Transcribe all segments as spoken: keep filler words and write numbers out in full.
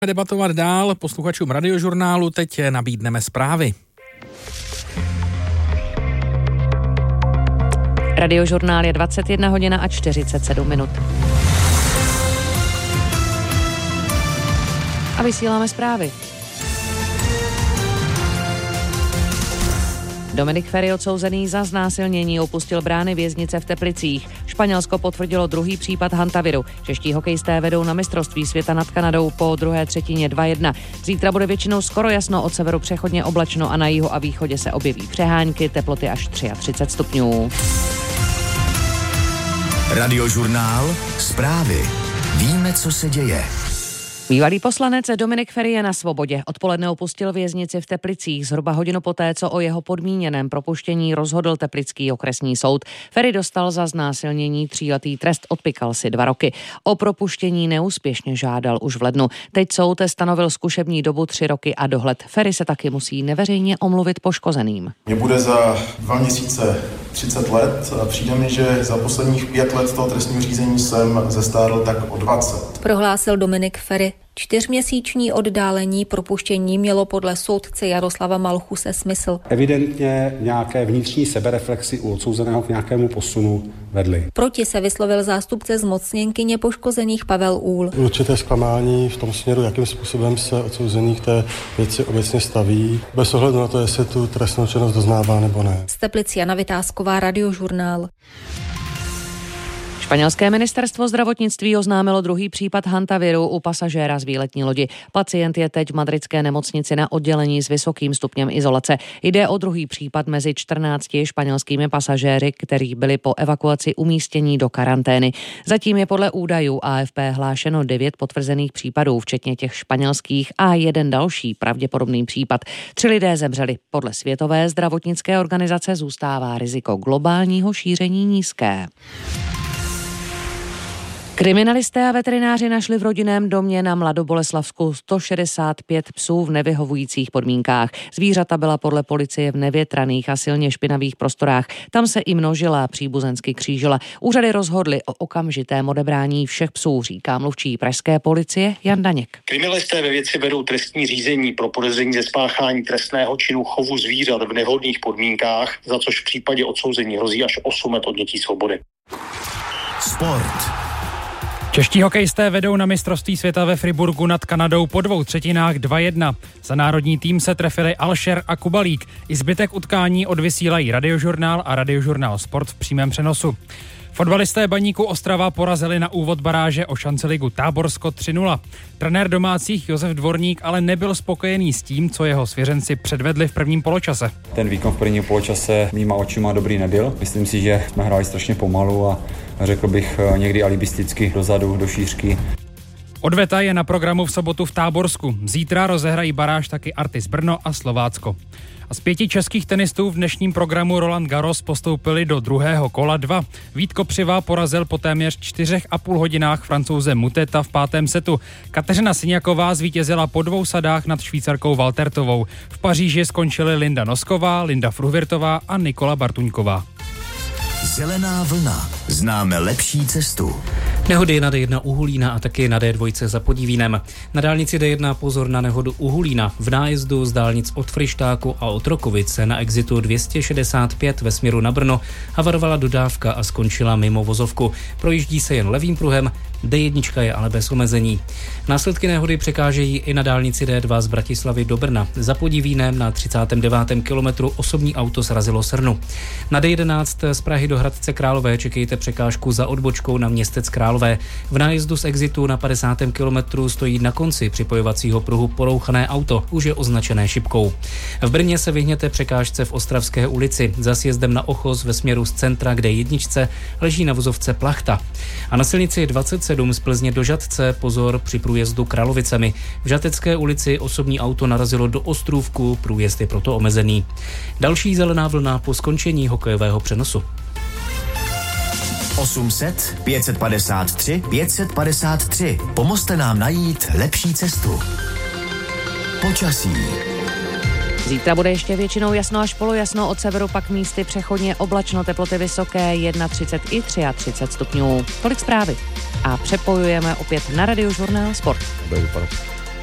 Debatovat dál posluchačům Radiožurnálu, teď nabídneme zprávy. Radiožurnál je dvacet jedna hodina a čtyřicet sedm minut. A vysíláme zprávy. Dominik Feri, odsouzený za znásilnění, opustil brány věznice v Teplicích. Španělsko potvrdilo druhý případ hantaviru. Čeští hokejisté vedou na mistrovství světa nad Kanadou po druhé třetině dva jedna. Zítra bude většinou skoro jasno, od severu přechodně oblačno a na jihu a východě se objeví přehánky, teploty až třicet tři stupňů. Radiožurnál, zprávy. Víme, co se děje. Bývalý poslanec Dominik Feri je na svobodě. Odpoledne opustil věznici v Teplicích zhruba hodinu poté, co o jeho podmíněném propuštění rozhodl teplický okresní soud. Feri dostal za znásilnění tříletý trest, odpykal si dva roky. O propuštění neúspěšně žádal už v lednu. Teď soud stanovil zkušební dobu tři roky a dohled. Feri se taky musí neveřejně omluvit poškozeným. Mně bude za dva měsíce třicet let a přijde mi, že za posledních pět let toho trestního řízení jsem zestárl tak o dvacet. Prohlásil Dominik Feri. Čtyřměsíční oddálení propuštění mělo podle soudce Jaroslava Malchuse smysl. Evidentně nějaké vnitřní sebereflexy u odsouzeného k nějakému posunu vedly. Proti se vyslovil zástupce zmocněnkyně poškozených Pavel Úhl. Určité zklamání v tom směru, jakým způsobem se odsouzený k té věci obecně staví, bez ohledu na to, jestli tu trestnou činnost doznává nebo ne. Z Teplic Jana Vytázková, Radiožurnál. Španělské ministerstvo zdravotnictví oznámilo druhý případ hantaviru u pasažéra z výletní lodi. Pacient je teď v madridské nemocnici na oddělení s vysokým stupněm izolace. Jde o druhý případ mezi čtrnácti španělskými pasažéry, kteří byli po evakuaci umístění do karantény. Zatím je podle údajů A F P hlášeno devět potvrzených případů, včetně těch španělských, a jeden další pravděpodobný případ. Tři lidé zemřeli. Podle Světové zdravotnické organizace zůstává riziko globálního šíření nízké. Kriminalisté a veterináři našli v rodinném domě na Mladoboleslavsku sto šedesát pět psů v nevyhovujících podmínkách. Zvířata byla podle policie v nevětraných a silně špinavých prostorách. Tam se i množila a příbuzensky křížila. Úřady rozhodly o okamžitém odebrání všech psů, říká mluvčí pražské policie Jan Daněk. Kriminalisté ve věci vedou trestní řízení pro podezření ze spáchání trestného činu chovu zvířat v nevhodných podmínkách, za což v případě odsouzení hrozí až osm let odnětí svobody. Sport. Čeští hokejisté vedou na mistrovství světa ve Friburgu nad Kanadou po dvou třetinách dva jedna. Za národní tým se trefili Alšer a Kubalík. I zbytek utkání odvysílají Radiožurnál a Radiožurnál Sport v přímém přenosu. Fotbalisté Baníku Ostrava porazili na úvod baráže o šanceligu Táborsko tři nula. Trenér domácích Josef Dvorník ale nebyl spokojený s tím, co jeho svěřenci předvedli v prvním poločase. Ten výkon v prvním poločase mýma očima dobrý nebyl. Myslím si, že jsme hráli strašně pomalu a řekl bych někdy alibisticky dozadu, do šířky. Odveta je na programu v sobotu v Táborsku. Zítra rozehrají baráž taky Artis Brno a Slovácko. A z pěti českých tenistů v dnešním programu Roland Garros postoupili do druhého kola dva. Vít Kopřiva porazil po téměř čtyřech a půl hodinách Francouze Muteta v pátém setu. Kateřina Syňaková zvítězila po dvou sadách nad Švýcarkou Valtertovou. V Paříži skončily Linda Nosková, Linda Fruhvirtová a Nikola Bartuňková. Zelená vlna. Známe lepší cestu. Nehody na D jedna u Hulína a taky na D dva za Podívínem. Na dálnici D jedna pozor na nehodu u Hulína. V nájezdu z dálnic od Fryštáku a od Rokovice na exitu dvě stě šedesát pět ve směru na Brno havarovala dodávka a skončila mimo vozovku. Projíždí se jen levým pruhem, D jedna je ale bez omezení. Následky nehody překážejí i na dálnici D dva z Bratislavy do Brna. Za Podívínem na třicátém devátém kilometru osobní auto srazilo srnu. Na D jedenáct z Prahy do Hradce Králové čekejte překážku za odbočkou na Městec Králové. V nájezdu z exitu na padesátém kilometru stojí na konci připojovacího pruhu porouchané auto, už je označené šipkou. V Brně se vyhněte překážce v Ostravské ulici. Za sjezdem na Ochos ve směru z centra k D jedna leží na vozovce plachta. A na silnici dvacet sedm z Plzně do Žatce pozor při průjezdu Kralovicemi. V Žatecké ulici osobní auto narazilo do ostrůvku, průjezd je proto omezený. Další zelená vlna po skončení hokejového přenosu. osm set, pět set padesát tři, pět set padesát tři. Pomozte nám najít lepší cestu. Počasí. Zítra bude ještě většinou jasno až polojasno, od severu pak místy přechodně oblačno, teploty vysoké třicet jedna i třicet tři stupňů. Tolik zprávy. A přepojujeme opět na Radiožurnál Sport.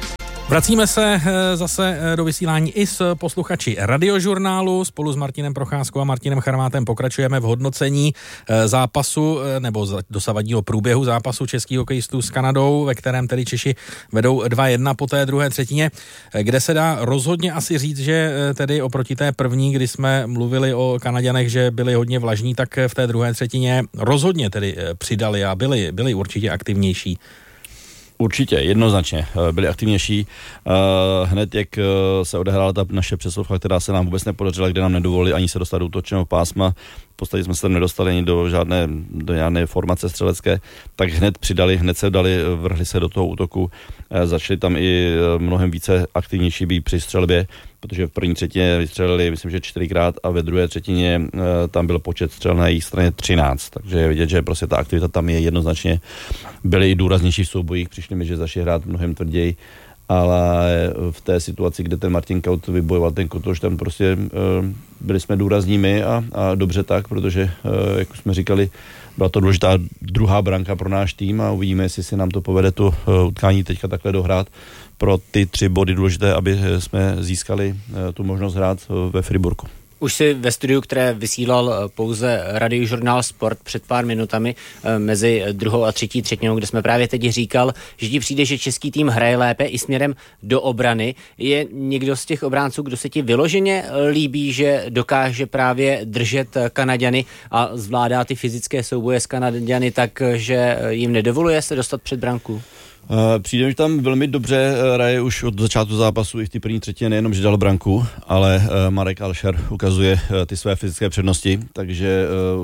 Vracíme se zase do vysílání i s posluchači Radiožurnálu. Spolu s Martinem Procházkou a Martinem Charmátem pokračujeme v hodnocení zápasu nebo dosavadního průběhu zápasu českých hokejistů s Kanadou, ve kterém tedy Češi vedou dva jedna po té druhé třetině, kde se dá rozhodně asi říct, že tedy oproti té první, kdy jsme mluvili o Kanaďanech, že byli hodně vlažní, tak v té druhé třetině rozhodně tedy přidali a byli, byli určitě aktivnější. Určitě, jednoznačně byli aktivnější. Hned, jak se odehrála ta naše přesilovka, která se nám vůbec nepodařila, kde nám nedovolili ani se dostat do útočného pásma, v podstatě jsme se tam nedostali ani do žádné, do žádné formace střelecké, tak hned přidali, hned se dali, vrhli se do toho útoku, začali tam i mnohem více aktivnější být při střelbě, protože v první třetině vystřelili, myslím, že čtyřikrát a ve druhé třetině tam byl počet střel na jejich straně třináct, takže je vidět, že prostě ta aktivita tam je jednoznačně, byli i důraznější v soubojích, přišli mi, že začali hrát mnohem tvrději, ale v té situaci, kde ten Martin Kaut vybojoval ten kotoš, tam prostě byli jsme důrazní my a, a dobře tak, protože, jak jsme říkali, byla to důležitá druhá branka pro náš tým a uvidíme, jestli se nám to povede to utkání teďka takhle dohrát pro ty tři body důležité, aby jsme získali tu možnost hrát ve Friburku. Už si ve studiu, které vysílal pouze Radiožurnál Sport před pár minutami mezi druhou a třetí třetinou, kde jsme právě teď říkal, že ti přijde, že český tým hraje lépe i směrem do obrany. Je někdo z těch obránců, kdo se ti vyloženě líbí, že dokáže právě držet Kanaďany a zvládá ty fyzické souboje s Kanaďany tak, že jim nedovoluje se dostat před branku? Přijde mi, že tam velmi dobře hraje už od začátku zápasu i v té první třetině, nejenom, že dal branku, ale Marek Alšer ukazuje ty své fyzické přednosti, takže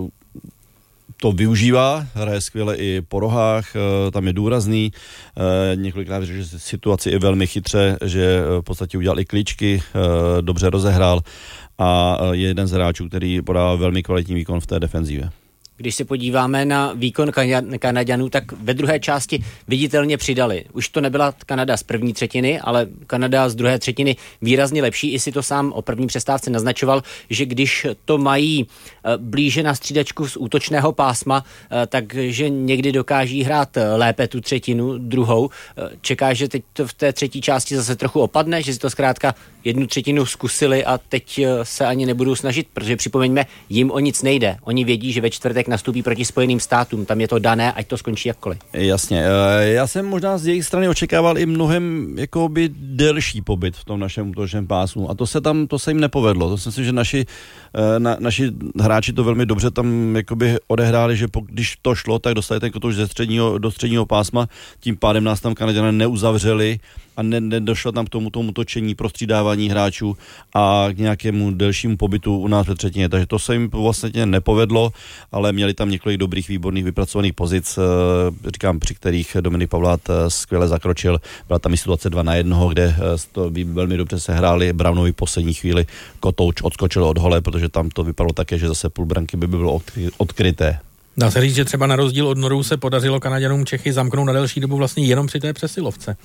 to využívá, hraje skvěle i po rohách, tam je důrazný, několikrát vyřešil situaci i velmi chytře, že v podstatě udělal i kličky, dobře rozehrál a je jeden z hráčů, který podává velmi kvalitní výkon v té defenzívě. Když se podíváme na výkon Kanaďanů, tak ve druhé části viditelně přidali. Už to nebyla Kanada z první třetiny, ale Kanada z druhé třetiny výrazně lepší. I si to sám o první přestávce naznačoval, že když to mají blíže na střídačku z útočného pásma, takže někdy dokáží hrát lépe tu třetinu, druhou. Čeká, že teď to v té třetí části zase trochu opadne, že si to zkrátka jednu třetinu zkusili a teď se ani nebudou snažit, protože připomeňme, jim o nic nejde. Oni vědí, že ve čtvrtek nastoupí proti Spojeným státům, tam je to dané, ať to skončí jakkoliv. Jasně, já jsem možná z jejich strany očekával i mnohem jakoby delší pobyt v tom našem útočném pásmu a to se tam, to se jim nepovedlo. To si myslím, že naši, na, naši hráči to velmi dobře tam jakoby odehráli, že když to šlo, tak dostali ten kotoč ze středního, do středního pásma, tím pádem nás tam Kanaďané neuzavřeli a ne, nedošlo tam k tomu, tomu točení, prostřídávání hráčů a k nějakému delšímu pobytu u nás ve třetině. Takže to se jim vlastně nepovedlo, ale měli tam několik dobrých, výborných, vypracovaných pozic, říkám, při kterých Dominik Pavlát skvěle zakročil. Byla tam i situace dva na jednoho, kde to velmi dobře se hráli. Brownovi poslední chvíli kotouč odskočil od hole, protože tam to vypadalo také, že zase půl branky by bylo odkryté. Dá se říct, že třeba na rozdíl od Norů se podařilo Kanaďanům Čechy zamknout na delší dobu vlastně jenom při té přesilovce.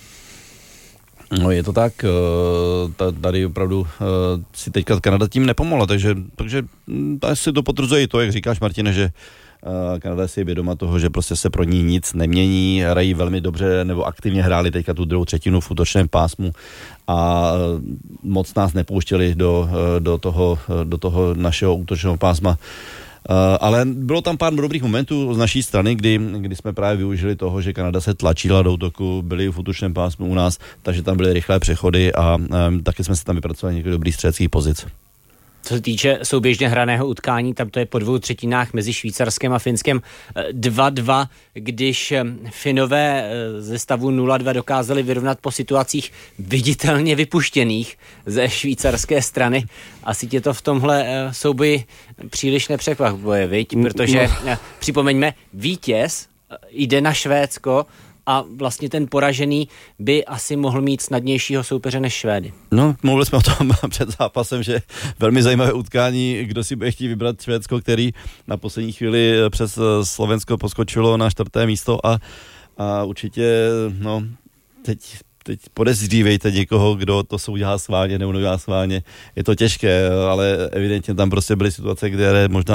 No je to tak, tady opravdu si teďka Kanada tím nepomohla, takže, takže asi to potvrzuje i to, jak říkáš, Martine, že Kanada si je vědoma toho, že prostě se pro ní nic nemění, hrají velmi dobře nebo aktivně hráli teďka tu druhou třetinu v útočném pásmu a moc nás nepouštěli do, do, toho, do toho našeho útočného pásma. Uh, ale bylo tam pár dobrých momentů z naší strany, kdy, kdy jsme právě využili toho, že Kanada se tlačila do útoku, byli v útočném pásmu u nás, takže tam byly rychlé přechody a um, taky jsme se tam vypracovali několik dobrých střeleckých pozic. Co se týče souběžně hraného utkání, tam to je po dvou třetinách mezi Švýcarskem a Finskem dva dva, když Finové ze stavu nula dva dokázali vyrovnat po situacích viditelně vypuštěných ze švýcarské strany. Asi tě to v tomhle souboji příliš nepřekvapuje, viď? Protože no. Připomeňme, vítěz jde na Švédsko a vlastně ten poražený by asi mohl mít snadnějšího soupeře než Švédy. No, mluvili jsme o tom před zápasem, že velmi zajímavé utkání, kdo si bude chtít vybrat Švédsko, který na poslední chvíli přes Slovensko poskočilo na čtvrté místo a, a určitě, no, teď teď podezřívejte někoho, kdo to se udělá schválně nebo neudělá schválně. Je to těžké, ale evidentně tam prostě byly situace, které možná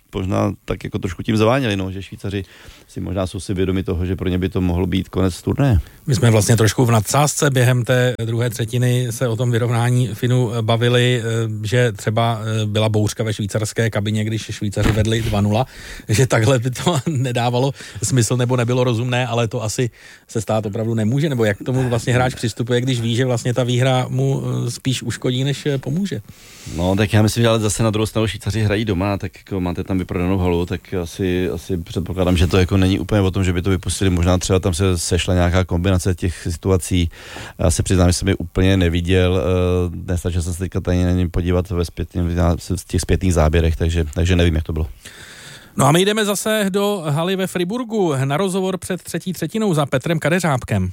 možná tak jako trošku tím zaváněli, no, že Švýcaři si možná jsou si vědomi toho, že pro ně by to mohlo být konec turnaje. My jsme vlastně trošku v nadsázce během té druhé třetiny se o tom vyrovnání Finů bavili, že třeba byla bouřka ve švýcarské kabině, když Švýcaři vedli dva nula, že takhle by to nedávalo smysl nebo nebylo rozumné, ale to asi se stát opravdu nemůže, nebo jak k tomu vlastně hráč přistupuje, když ví, že vlastně ta výhra mu spíš uškodí, než pomůže. No, tak já myslím, že ale zase na druhou stranu Švýcaři hrají doma, tak jako máte tam vyprodanou halu, tak asi, asi předpokládám, že to jako není úplně o tom, že by to vypustili, možná třeba tam se sešla nějaká kombinace těch situací. Já se přiznám, že jsem je úplně neviděl, nestačil jsem se teďka tady na něm podívat ve zpětním, v těch zpětných záběrech, takže, takže nevím, jak to bylo. No a my jdeme zase do haly ve Friburgu na rozhovor před třetí třetinou za Petrem Kadeřábkem.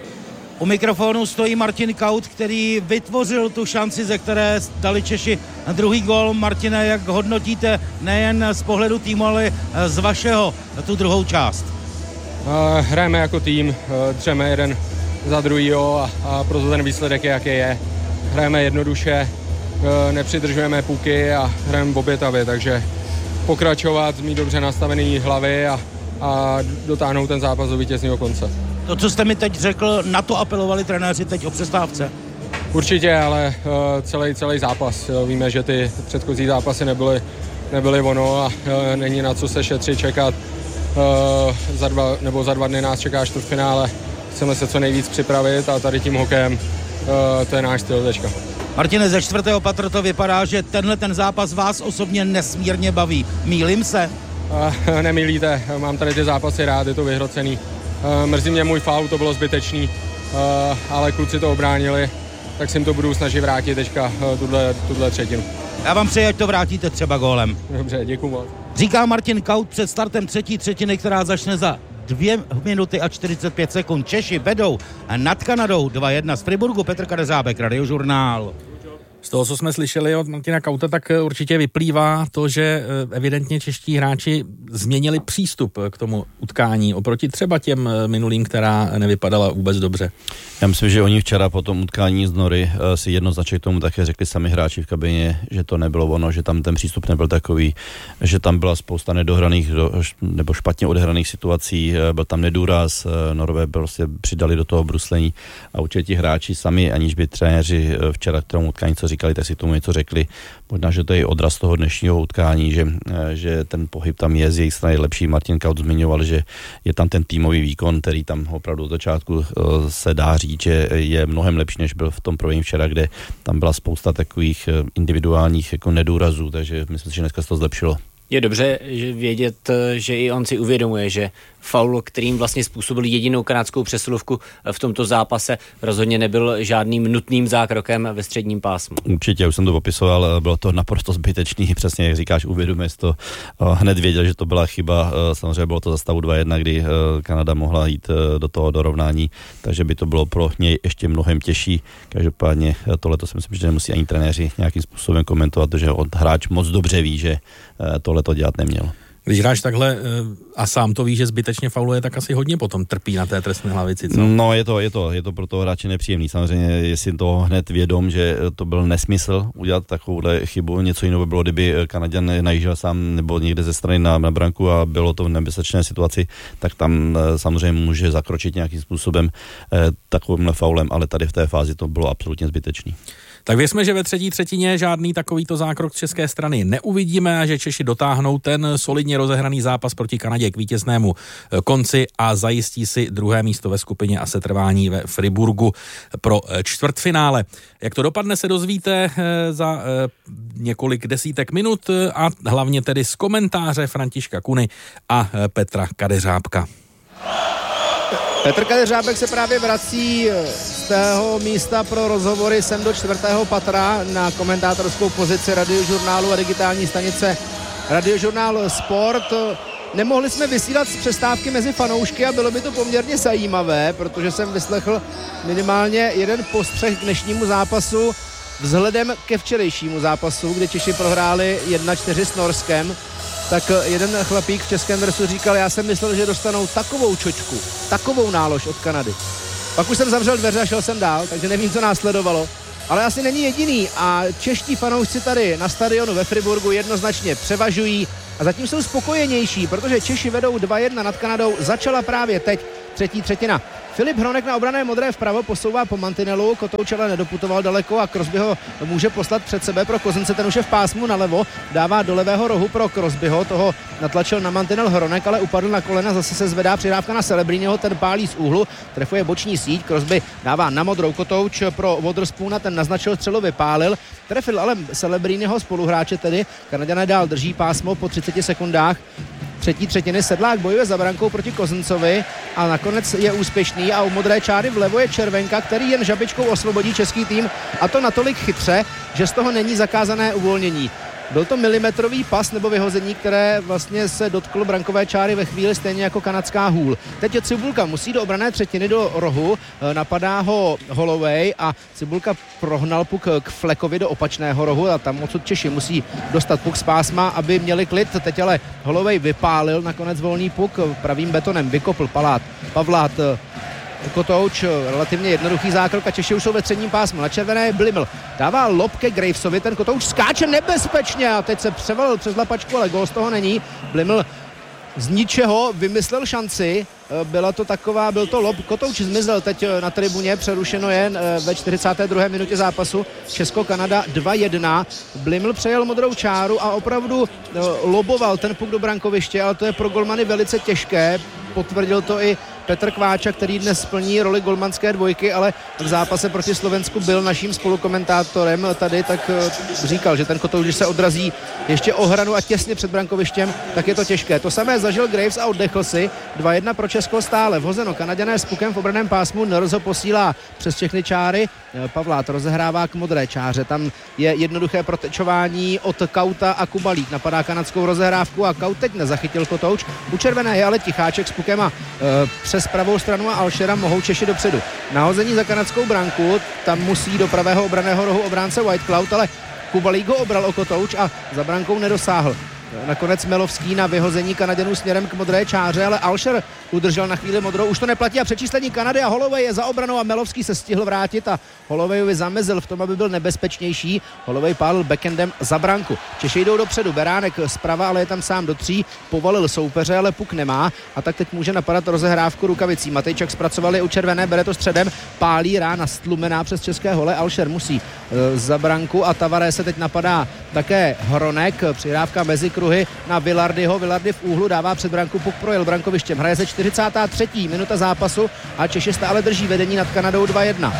U mikrofonu stojí Martin Kaut, který vytvořil tu šanci, ze které dali Češi druhý gól. Martine, jak hodnotíte nejen z pohledu týmu, ale z vašeho tu druhou část? Uh, hrajeme jako tým, uh, dřeme jeden za druhýho a, a proto ten výsledek je, jaký je. Hrajeme jednoduše, uh, nepřidržujeme puky a hrajeme obětavě, takže pokračovat, mít dobře nastavený hlavy a, a dotáhnout ten zápas do vítězného konce. To, co jste mi teď řekl, na to apelovali trenéři teď o přestávce? Určitě, ale uh, celý, celý zápas. Jo, víme, že ty předchozí zápasy nebyly, nebyly ono a uh, není na co se šetřit, čekat. Uh, za dva, nebo za dva dny nás čeká čtvrtfinále. Chceme se co nejvíc připravit a tady tím hokejem uh, to je náš styl, tečka. Martine, ze čtvrtého patra to vypadá, že tenhle ten zápas vás osobně nesmírně baví. Mýlím se? Uh, nemýlíte, mám tady ty zápasy rád, je to vyhrocený. Uh, mrzí mě můj faul, to bylo zbytečný, uh, ale kluci to obránili, tak si jim to budu snažit vrátit teďka uh, tuhle, tuhle třetinu. Já vám přeji, ať to vrátíte třeba gólem. Dobře, děkuju moc. Říká Martin Kaut před startem třetí třetiny, která začne za dvě minuty a čtyřicet pět sekund. Češi vedou nad Kanadou dva jedna z Friburgu. Petr Kadeřábek, Radiožurnál. Z toho, co jsme slyšeli od Martina Kauta, tak určitě vyplývá to, že evidentně čeští hráči změnili přístup k tomu utkání oproti třeba těm minulým, která nevypadala vůbec dobře. Já myslím, že oni včera po tom utkání z Nory si jednoznačně k tomu také řekli sami hráči v kabině, že to nebylo ono, že tam ten přístup nebyl takový, že tam byla spousta nedohraných nebo špatně odehraných situací, byl tam nedůraz, Norové prostě přidali do toho bruslení a určitě ti hráči sami, aniž by trenéři včera k tomu utkání co říkali, tak si tomu něco řekli. Možná, že to je odraz toho dnešního utkání, že, že ten pohyb tam je z jejich strany lepší. Martin Kaut zmiňoval, že je tam ten týmový výkon, který tam opravdu od začátku se dá říct, že je mnohem lepší, než byl v tom prvním včera, kde tam byla spousta takových individuálních jako nedůrazů, takže myslím si, že dneska se to zlepšilo. Je dobře že vědět, že i on si uvědomuje, že faul, kterým vlastně způsobil jedinou kanadskou přesilovku v tomto zápase, rozhodně nebyl žádným nutným zákrokem ve středním pásmu. Určitě, už jsem to popisoval, bylo to naprosto zbytečný, přesně jak říkáš, uvědomuje si to, hned věděl, že to byla chyba, samozřejmě bylo to za stavu dva jedna, kdy Kanada mohla jít do toho dorovnání, takže by to bylo pro něj ještě mnohem těžší. Každopádně tohle to si myslím, že nemusí ani trenéři nějakým způsobem komentovat, protože on hráč moc dobře ví, že tohle to dělat neměl. Když hráč takhle a sám to ví, že zbytečně fauluje, tak asi hodně potom trpí na té trestné hlavici, co? No je to, je to, je to pro toho hráče nepříjemný. Samozřejmě je si to hned vědom, že to byl nesmysl udělat takovouhle chybu. Něco jiného by bylo, kdyby Kanaďan najížděl sám nebo někde ze strany na, na branku a bylo to v nebezpečné situaci, tak tam samozřejmě může zakročit nějakým způsobem takovýmhle faulem, ale tady v té fázi to bylo absolutně zbytečný. Tak věřme, že ve třetí třetině žádný takovýto zákrok z české strany neuvidíme a že Češi dotáhnou ten solidně rozehraný zápas proti Kanadě k vítěznému konci a zajistí si druhé místo ve skupině a setrvání ve Friburgu pro čtvrtfinále. Jak to dopadne, se dozvíte za několik desítek minut a hlavně tedy z komentáře Františka Kuny a Petra Kadeřábka. Petr Kadeřábek se právě vrací z tého místa pro rozhovory sem do čtvrtého patra na komentátorskou pozici Radiožurnálu a digitální stanice Radiožurnál Sport. Nemohli jsme vysílat z přestávky mezi fanoušky a bylo by to poměrně zajímavé, protože jsem vyslechl minimálně jeden postřeh k dnešnímu zápasu vzhledem ke včerejšímu zápasu, kde Češi prohráli jedna čtyři s Norskem. Tak jeden chlapík v českém versu říkal, já jsem myslel, že dostanou takovou čočku, takovou nálož od Kanady. Pak už jsem zavřel dveře a šel jsem dál, takže nevím, co následovalo. Ale asi není jediný a čeští fanoušci tady na stadionu ve Friburgu jednoznačně převažují. a zatím jsou spokojenější, protože Češi vedou dva jedna nad Kanadou. Začala právě teď třetí třetina. Filip Hronek na obrané modré vpravo posouvá po mantinelu, Kotouč ale nedoputoval daleko a Crosby ho může poslat před sebe pro Kozence, ten už je v pásmu nalevo, dává do levého rohu pro Crosbyho, toho natlačil na mantinel Hronek, ale upadl na kolena, zase se zvedá přidávka na Celebriniho, ten pálí z úhlu, trefuje boční síť, Crosby dává na modrou, Kotouč pro Wotherspoona, ten naznačil střelu, vypálil, trefil ale Celebriniho spoluhráče tedy, Kanaďané dál drží pásmo po třiceti sekundách. Třetí třetiny Sedlák bojuje za brankou proti Kozencovi a nakonec je úspěšný a u modré čáry vlevo je Červenka, který jen žabičkou osvobodí český tým a to natolik chytře, že z toho není zakázané uvolnění. Byl to milimetrový pas nebo vyhození, které vlastně se dotklo brankové čáry ve chvíli stejně jako kanadská hůl. Teď je Cibulka, musí do obrané třetiny do rohu, napadá ho Holloway a Cibulka prohnal puk k Fleckovi do opačného rohu a tam odsud Češi musí dostat puk z pásma, aby měli klid. Teď ale Holloway vypálil nakonec volný puk, pravým betonem vykopl Palát, Pavlát, Kotouč, relativně jednoduchý zákrok a Češi už jsou ve středním pásmu. Na červené Bliml dává lob ke Gravesovi, ten Kotouč skáče nebezpečně a teď se převalil přes lapačku, ale gól z toho není. Bliml z ničeho vymyslel šanci, byla to taková, byl to lob, Kotouč zmizel teď na tribuně, přerušeno jen ve čtyřicáté druhé minutě zápasu, Česko-Kanada dva jedna, Bliml přejel modrou čáru a opravdu loboval ten puk do brankoviště, ale to je pro golmany velice těžké, potvrdil to i Petr Kváča, který dnes splní roli golmanské dvojky, ale v zápase proti Slovensku byl naším spolukomentátorem tady, tak říkal, že ten Kotouč, když se odrazí ještě o hranu a těsně před brankovištěm, tak je to těžké. To samé zažil Graves a oddechl si. dva jedna pro Česko stále. Vhozeno, Kanaďané s pukem v obraném pásmu, Nrzo posílá přes všechny čáry, Pavlát rozehrává k modré čáře. Tam je jednoduché protečování od Kauta a Kubalík. Napadá kanadskou rozehrávku a Kaut teď nezachytil Kotouč. U červené je ale Ticháček s pukem a e, přes pravou stranu a Alšera mohou Češi dopředu. Nahození za kanadskou branku, tam musí do pravého obranného rohu obránce White Cloud, ale Kubalík ho obral o Kotouč a za brankou nedosáhl. Nakonec Melovský na vyhození Kanaděnů směrem k modré čáře, ale Alšer udržel na chvíli modrou, už to neplatí a přečíslení Kanady a Holloway je za obranou a Melovský se stihl vrátit a Hollowayovi zamezil v tom, aby byl nebezpečnější. Holloway pálil backendem za branku. Češi jdou dopředu, Beránek zprava, ale je tam sám do tří, povalil soupeře, ale puk nemá a tak teď může napadat rozehrávku rukavicí. Matejčak zpracovali u červené, bere to středem, pálí rána stlumená přes české hole, Alšer musí e, za branku a Tavaré se teď napadá také Hronek, přihrávka mezi kruhy na Villardyho, Villardy v úhlu dává před branku, puk projel brankovištěm, hraje se čtyřicátá třetí minuta zápasu a Češi stále drží vedení nad Kanadou dva jedna.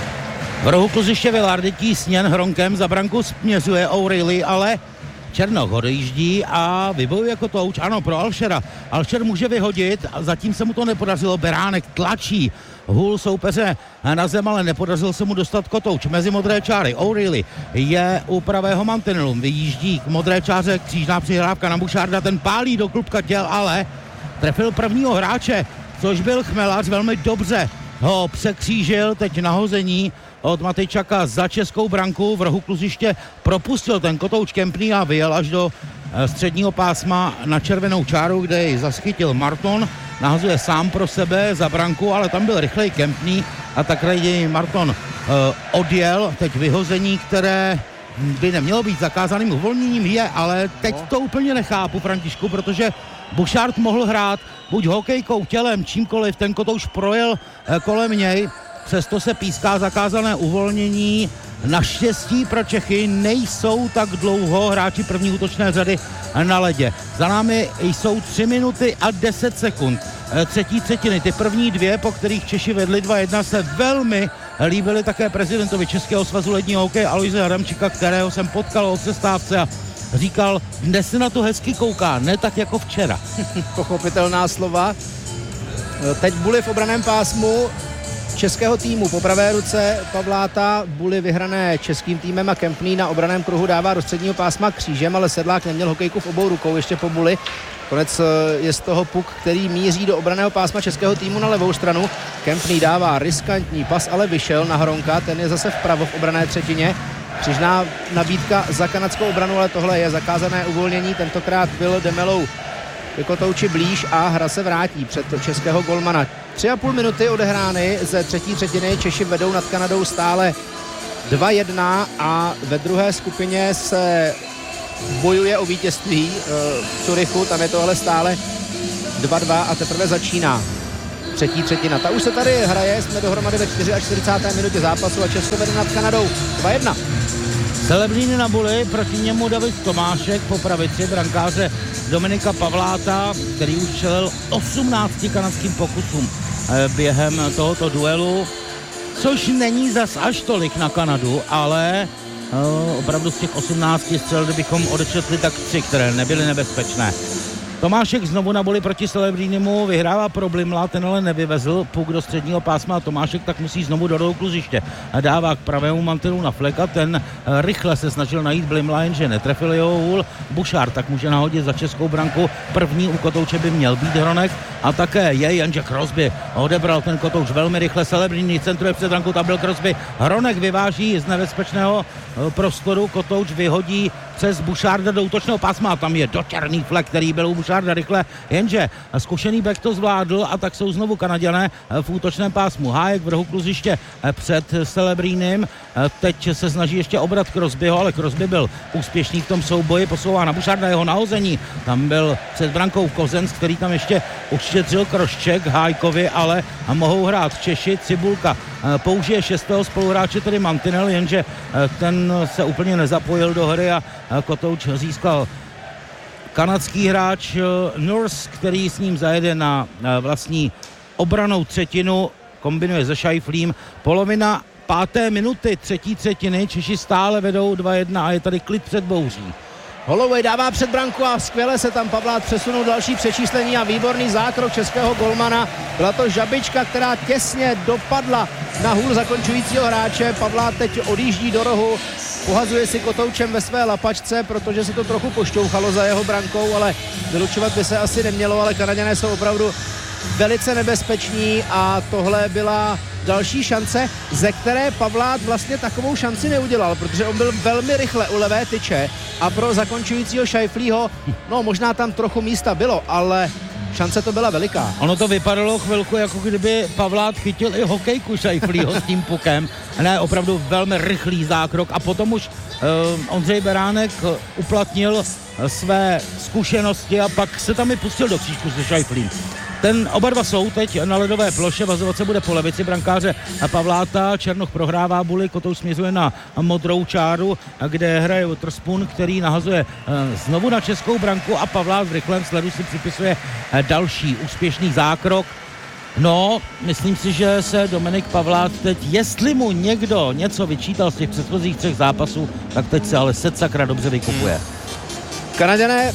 V rohu kluziště Villardy tísněn Hronkem, za branku směřuje O'Reilly, ale Černoch odjíždí a vybojuje Kotouč, ano, pro Alšera. Alšer může vyhodit, a zatím se mu to nepodařilo, Beránek tlačí hůl soupeře na zem, ale nepodařilo se mu dostat Kotouč mezi modré čáry. O'Reilly je u pravého mantinelu, vyjíždí k modré čáře, křížná přihrávka na Boucharda, ten pálí do klubka těl, ale trefil prvního hráče, což byl Chmelař, velmi dobře ho překřížil, teď nahození od Matejčaka za českou branku, v rohu kluziště propustil ten Kotouč Kempný a vyjel až do středního pásma na červenou čáru, kde ji zaschytil Marton, nahazuje sám pro sebe za branku, ale tam byl rychlej Kempný a tak raději Marton eh, odjel, teď vyhození, které by nemělo být zakázaným uvolněním je, ale teď to úplně nechápu, Františku, protože Bouchard mohl hrát buď hokejkou, tělem, čímkoliv, ten Kotouč projel eh, kolem něj, přesto se píská zakázané uvolnění. Naštěstí pro Čechy nejsou tak dlouho hráči první útočné řady na ledě. Za námi jsou tři minuty a deset sekund třetí třetiny. Ty první dvě, po kterých Češi vedli dva jedna, se velmi líbily také prezidentovi Českého svazu ledního hokeje Alojze Adamčíka, kterého jsem potkal o přestávce a říkal, dnes se na to hezky kouká, ne tak jako včera. Pochopitelná slova. Teď Buly v obraném pásmu českého týmu. Po pravé ruce Pavláta, Buly vyhrané českým týmem a Kempný na obraném kruhu dává do středního pásma křížem, ale Sedlák neměl hokejku v obou rukou ještě po Buly. Konec je z toho puk, který míří do obranného pásma českého týmu na levou stranu. Kempný dává riskantní pas, ale vyšel na Hronka, ten je zase vpravo v obrané třetině. Křižná nabídka za kanadskou obranu, ale tohle je zakázané uvolnění. Tentokrát byl Demelou Kotouči blíž a hra se vrátí před českého golmana. Tři a půl minuty odehrány ze třetí třetiny, Češi vedou nad Kanadou stále dva jedna a ve druhé skupině se bojuje o vítězství v Curychu, tam je to ale stále dva dva a teprve začíná třetí třetina. Ta už se tady hraje, jsme dohromady ve čtyřicáté čtvrté minutě zápasu a Česko vede nad Kanadou dva jedna. Celebrini na buli, proti němu David Tomášek po pravici brankáře Dominika Pavláta, který už čelil osmnácti kanadským pokusům během tohoto duelu, což není zas až tolik na Kanadu, ale uh, opravdu z těch osmnácti střel, kdybychom odečetli, tak tři, které nebyly nebezpečné. Tomášek znovu na boli proti Celebrinimu, vyhrává pro Blimla, ten ale nevyvezl puk do středního pásma a Tomášek tak musí znovu do kluziště. Dává k pravému mantilu na Fleka, ten rychle se snažil najít Blimla, jenže netrefil jeho hůl. Bouchard tak může nahodit za českou branku, první u kotouče by měl být Hronek a také je, jenže Crosby odebral ten kotouč velmi rychle, Celebrini centruje před brankou, tam byl Crosby, Hronek vyváží z nebezpečného prostoru, kotouč vyhodí přes Boucharda do útočného pásma a tam je dočerný Flek, který byl u Boucharda rychle, jenže zkušený bek to zvládl a tak jsou znovu Kanaďané v útočném pásmu. Hájek v rohu kluziště před Celebrinem, teď se snaží ještě obrat Crosbyho, ale Crosby byl úspěšný v tom souboji, posouvá na Boucharda jeho nahození, tam byl před brankou Kozenc, který tam ještě ušetřil krošček Hájkovi, ale mohou hrát Češi, Cibulka použije šestého spoluhráče, tedy Mantinel, jenže ten se úplně nezapojil do hry a kotouč získal kanadský hráč Nurse, který s ním zajede na vlastní obranou třetinu, kombinuje se Scheiflím. Polovina páté minuty třetí třetiny, Češi stále vedou dva jedna a je tady klid před bouří. Holloway dává před branku a skvěle se tam Pavlát přesunul, další přečíslení a výborný zákrok českého golmana. Byla to Žabička, která těsně dopadla na hůl zakončujícího hráče. Pavlát teď odjíždí do rohu, pohazuje si kotoučem ve své lapačce, protože se to trochu pošťouchalo za jeho brankou, ale vylučovat by se asi nemělo, ale Kanaďané jsou opravdu velice nebezpeční a tohle byla další šance, ze které Pavlát vlastně takovou šanci neudělal, protože on byl velmi rychle u levé tyče a pro zakončujícího Scheiflího, no možná tam trochu místa bylo, ale šance to byla veliká. Ono to vypadalo chvilku, jako kdyby Pavlát chytil i hokejku Scheiflího s tím pukem. Ne, opravdu velmi rychlý zákrok a potom už uh, Ondřej Beránek uplatnil své zkušenosti a pak se tam i pustil do křížku se Scheiflím. Ten oba dva jsou teď na ledové ploše, vazovat se bude po levici brankáře Pavláta, Černoch prohrává buli, kotouč směřuje na modrou čáru, kde hraje Witherspoon, který nahazuje znovu na českou branku a Pavlát v rychlém sledu si připisuje další úspěšný zákrok. No, myslím si, že se Dominik Pavlát teď, jestli mu někdo něco vyčítal z těch předchozích třech zápasů, tak teď se ale set sakra dobře vykupuje. Kanaďané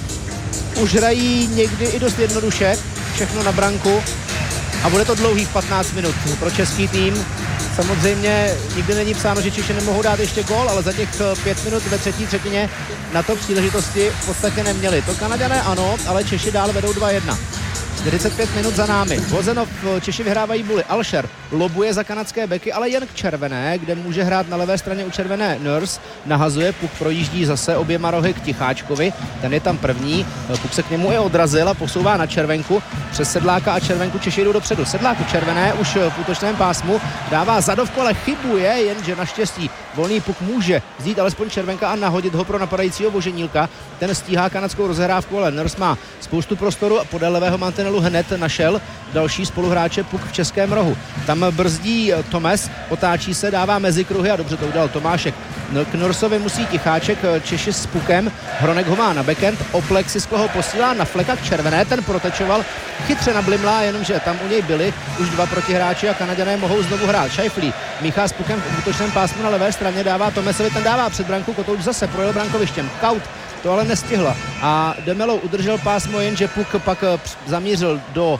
už hrají někdy i dost jednoduše, všechno na branku a bude to dlouhých patnáct minut pro český tým. Samozřejmě nikdy není psáno, že Češi nemohou dát ještě gól, ale za těch pět minut ve třetí třetině na to příležitosti v podstatě neměli. To Kanaďané ano, ale Češi dál vedou dva jedna. čtyřicet pět minut za námi. Vozenov, Češi vyhrávají buli. Alšer lobuje za kanadské beky, ale jen k červené, kde může hrát na levé straně u červené Nurse. Nahazuje, puk projíždí zase oběma rohy k Ticháčkovi. Ten je tam první. Puk se k němu i odrazil a posouvá na červenku. Přes Sedláka a červenku Češi jdou dopředu. Sedláku červené už v útočném pásmu. Dává zadovku, ale chybuje, jenže naštěstí volný puk může vzít alespoň červenka a nahodit ho pro napadajícího Boženílka. Ten stíhá kanadskou rozhrávku, ale Nurse má spoustu prostoru a podél levého mantinelu hned našel další spoluhráče puk v českém rohu. Tam brzdí Tomes, otáčí se, dává mezi kruhy a dobře to udělal Tomášek. K Nursovi musí Ticháček, Češi s pukem, Hronek ho má na backend, Oplek si z koho posílá na Fleka k červené, ten protečoval chytře na Blimla, jenomže tam u něj byli už dva protihráči a Kanaďané mohou znovu hrát. Scheiflí míchá s pukem v útočném pásmu na levé straně, dává Tomesovi, ten dává před branku, kotouč zase projel brankovištěm. Kaut to ale nestihla a Demelou udržel pásmo, jenže puk pak zamířil do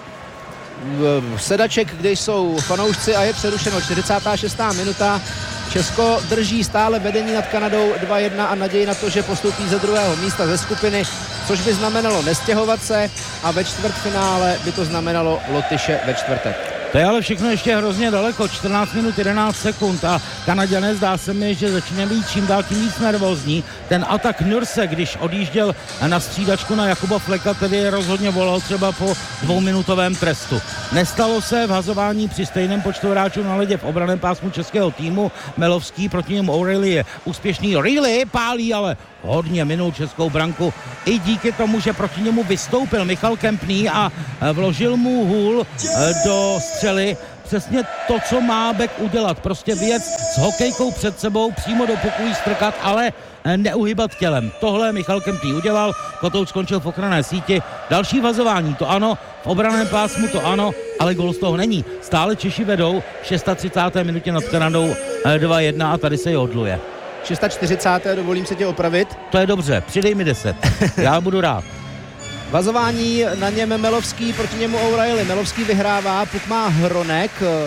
sedaček, kde jsou fanoušci a je přerušeno. čtyřicátá šestá minuta. Česko drží stále vedení nad Kanadou dva jedna a naději na to, že postoupí ze druhého místa ze skupiny, což by znamenalo nestěhovat se a ve čtvrtfinále by to znamenalo Lotyše ve čtvrtek. To je ale všechno ještě hrozně daleko, čtrnáct minut jedenáct sekund a Kanaďané zdá se mi, že začíná být čím dál tím víc nervózní. Ten atak Nurse, když odjížděl na střídačku na Jakuba Fleka, tedy rozhodně volal třeba po dvouminutovém trestu. Nestalo se vhazování při stejném počtu hráčů na ledě v obraném pásmu českého týmu. Melovský proti němu O'Reilly je úspěšný. O'Reilly pálí, ale hodně minul českou branku. I díky tomu, že proti němu vystoupil Michal Kempný a vložil mu hůl do střely. Přesně to, co má bek udělat. Prostě vyjet s hokejkou před sebou, přímo do puku strkat, ale neuhybat tělem. Tohle Michal Kempný udělal, Kotouč skončil v ochranné síti. Další vazování, to ano, v obranném pásmu to ano, ale gól z toho není. Stále Češi vedou v třicáté šesté minutě nad Kanadou dva jedna a tady se je odluje. čtyřicáté šesté dovolím se tě opravit. To je dobře, přidej mi deset, já budu rád. Vazování, na něm Melovský, proti němu O'Reilly. Melovský vyhrává, puk má Hronek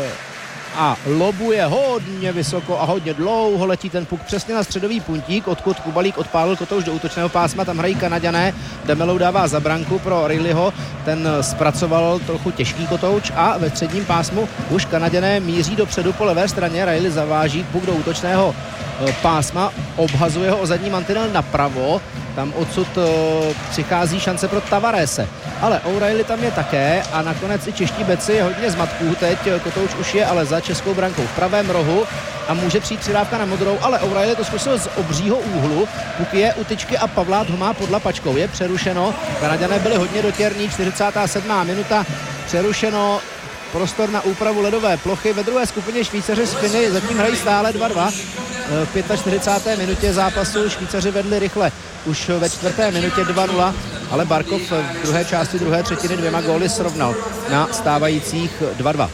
a lobuje hodně vysoko a hodně dlouho letí ten puk přesně na středový puntík, odkud Kubalík odpálil Kotouč do útočného pásma, tam hrají Kanaďané, Demelou dává za branku pro Rileyho, ten zpracoval trochu těžký Kotouč a ve středním pásmu už Kanaďané míří dopředu po levé straně, Riley zaváží puk do útočného pásma, obhazuje ho o zadní mantinel napravo, tam odsud uh, přichází šance pro Tavarese. Ale O'Reilly tam je také a nakonec i čeští beci hodně zmatků teď. Kotouč už je ale za českou brankou v pravém rohu a může přijít přidávka na modrou, ale O'Reilly to zkusil z obřího úhlu. Puk je u tyčky a Pavlát ho má pod lapačkou. Je přerušeno. Kanaďané byli hodně dotěrní. čtyřicátá sedmá minuta. Přerušeno. Prostor na úpravu ledové plochy. Ve druhé skupině Švýcaři z Finy zatím hrají stále dva dva. V čtyřicáté páté minutě zápasu Švýcaři vedli rychle už ve čtvrté minutě dva nula, ale Barkov v druhé části druhé třetiny dvěma góly srovnal na stávajících dva dva.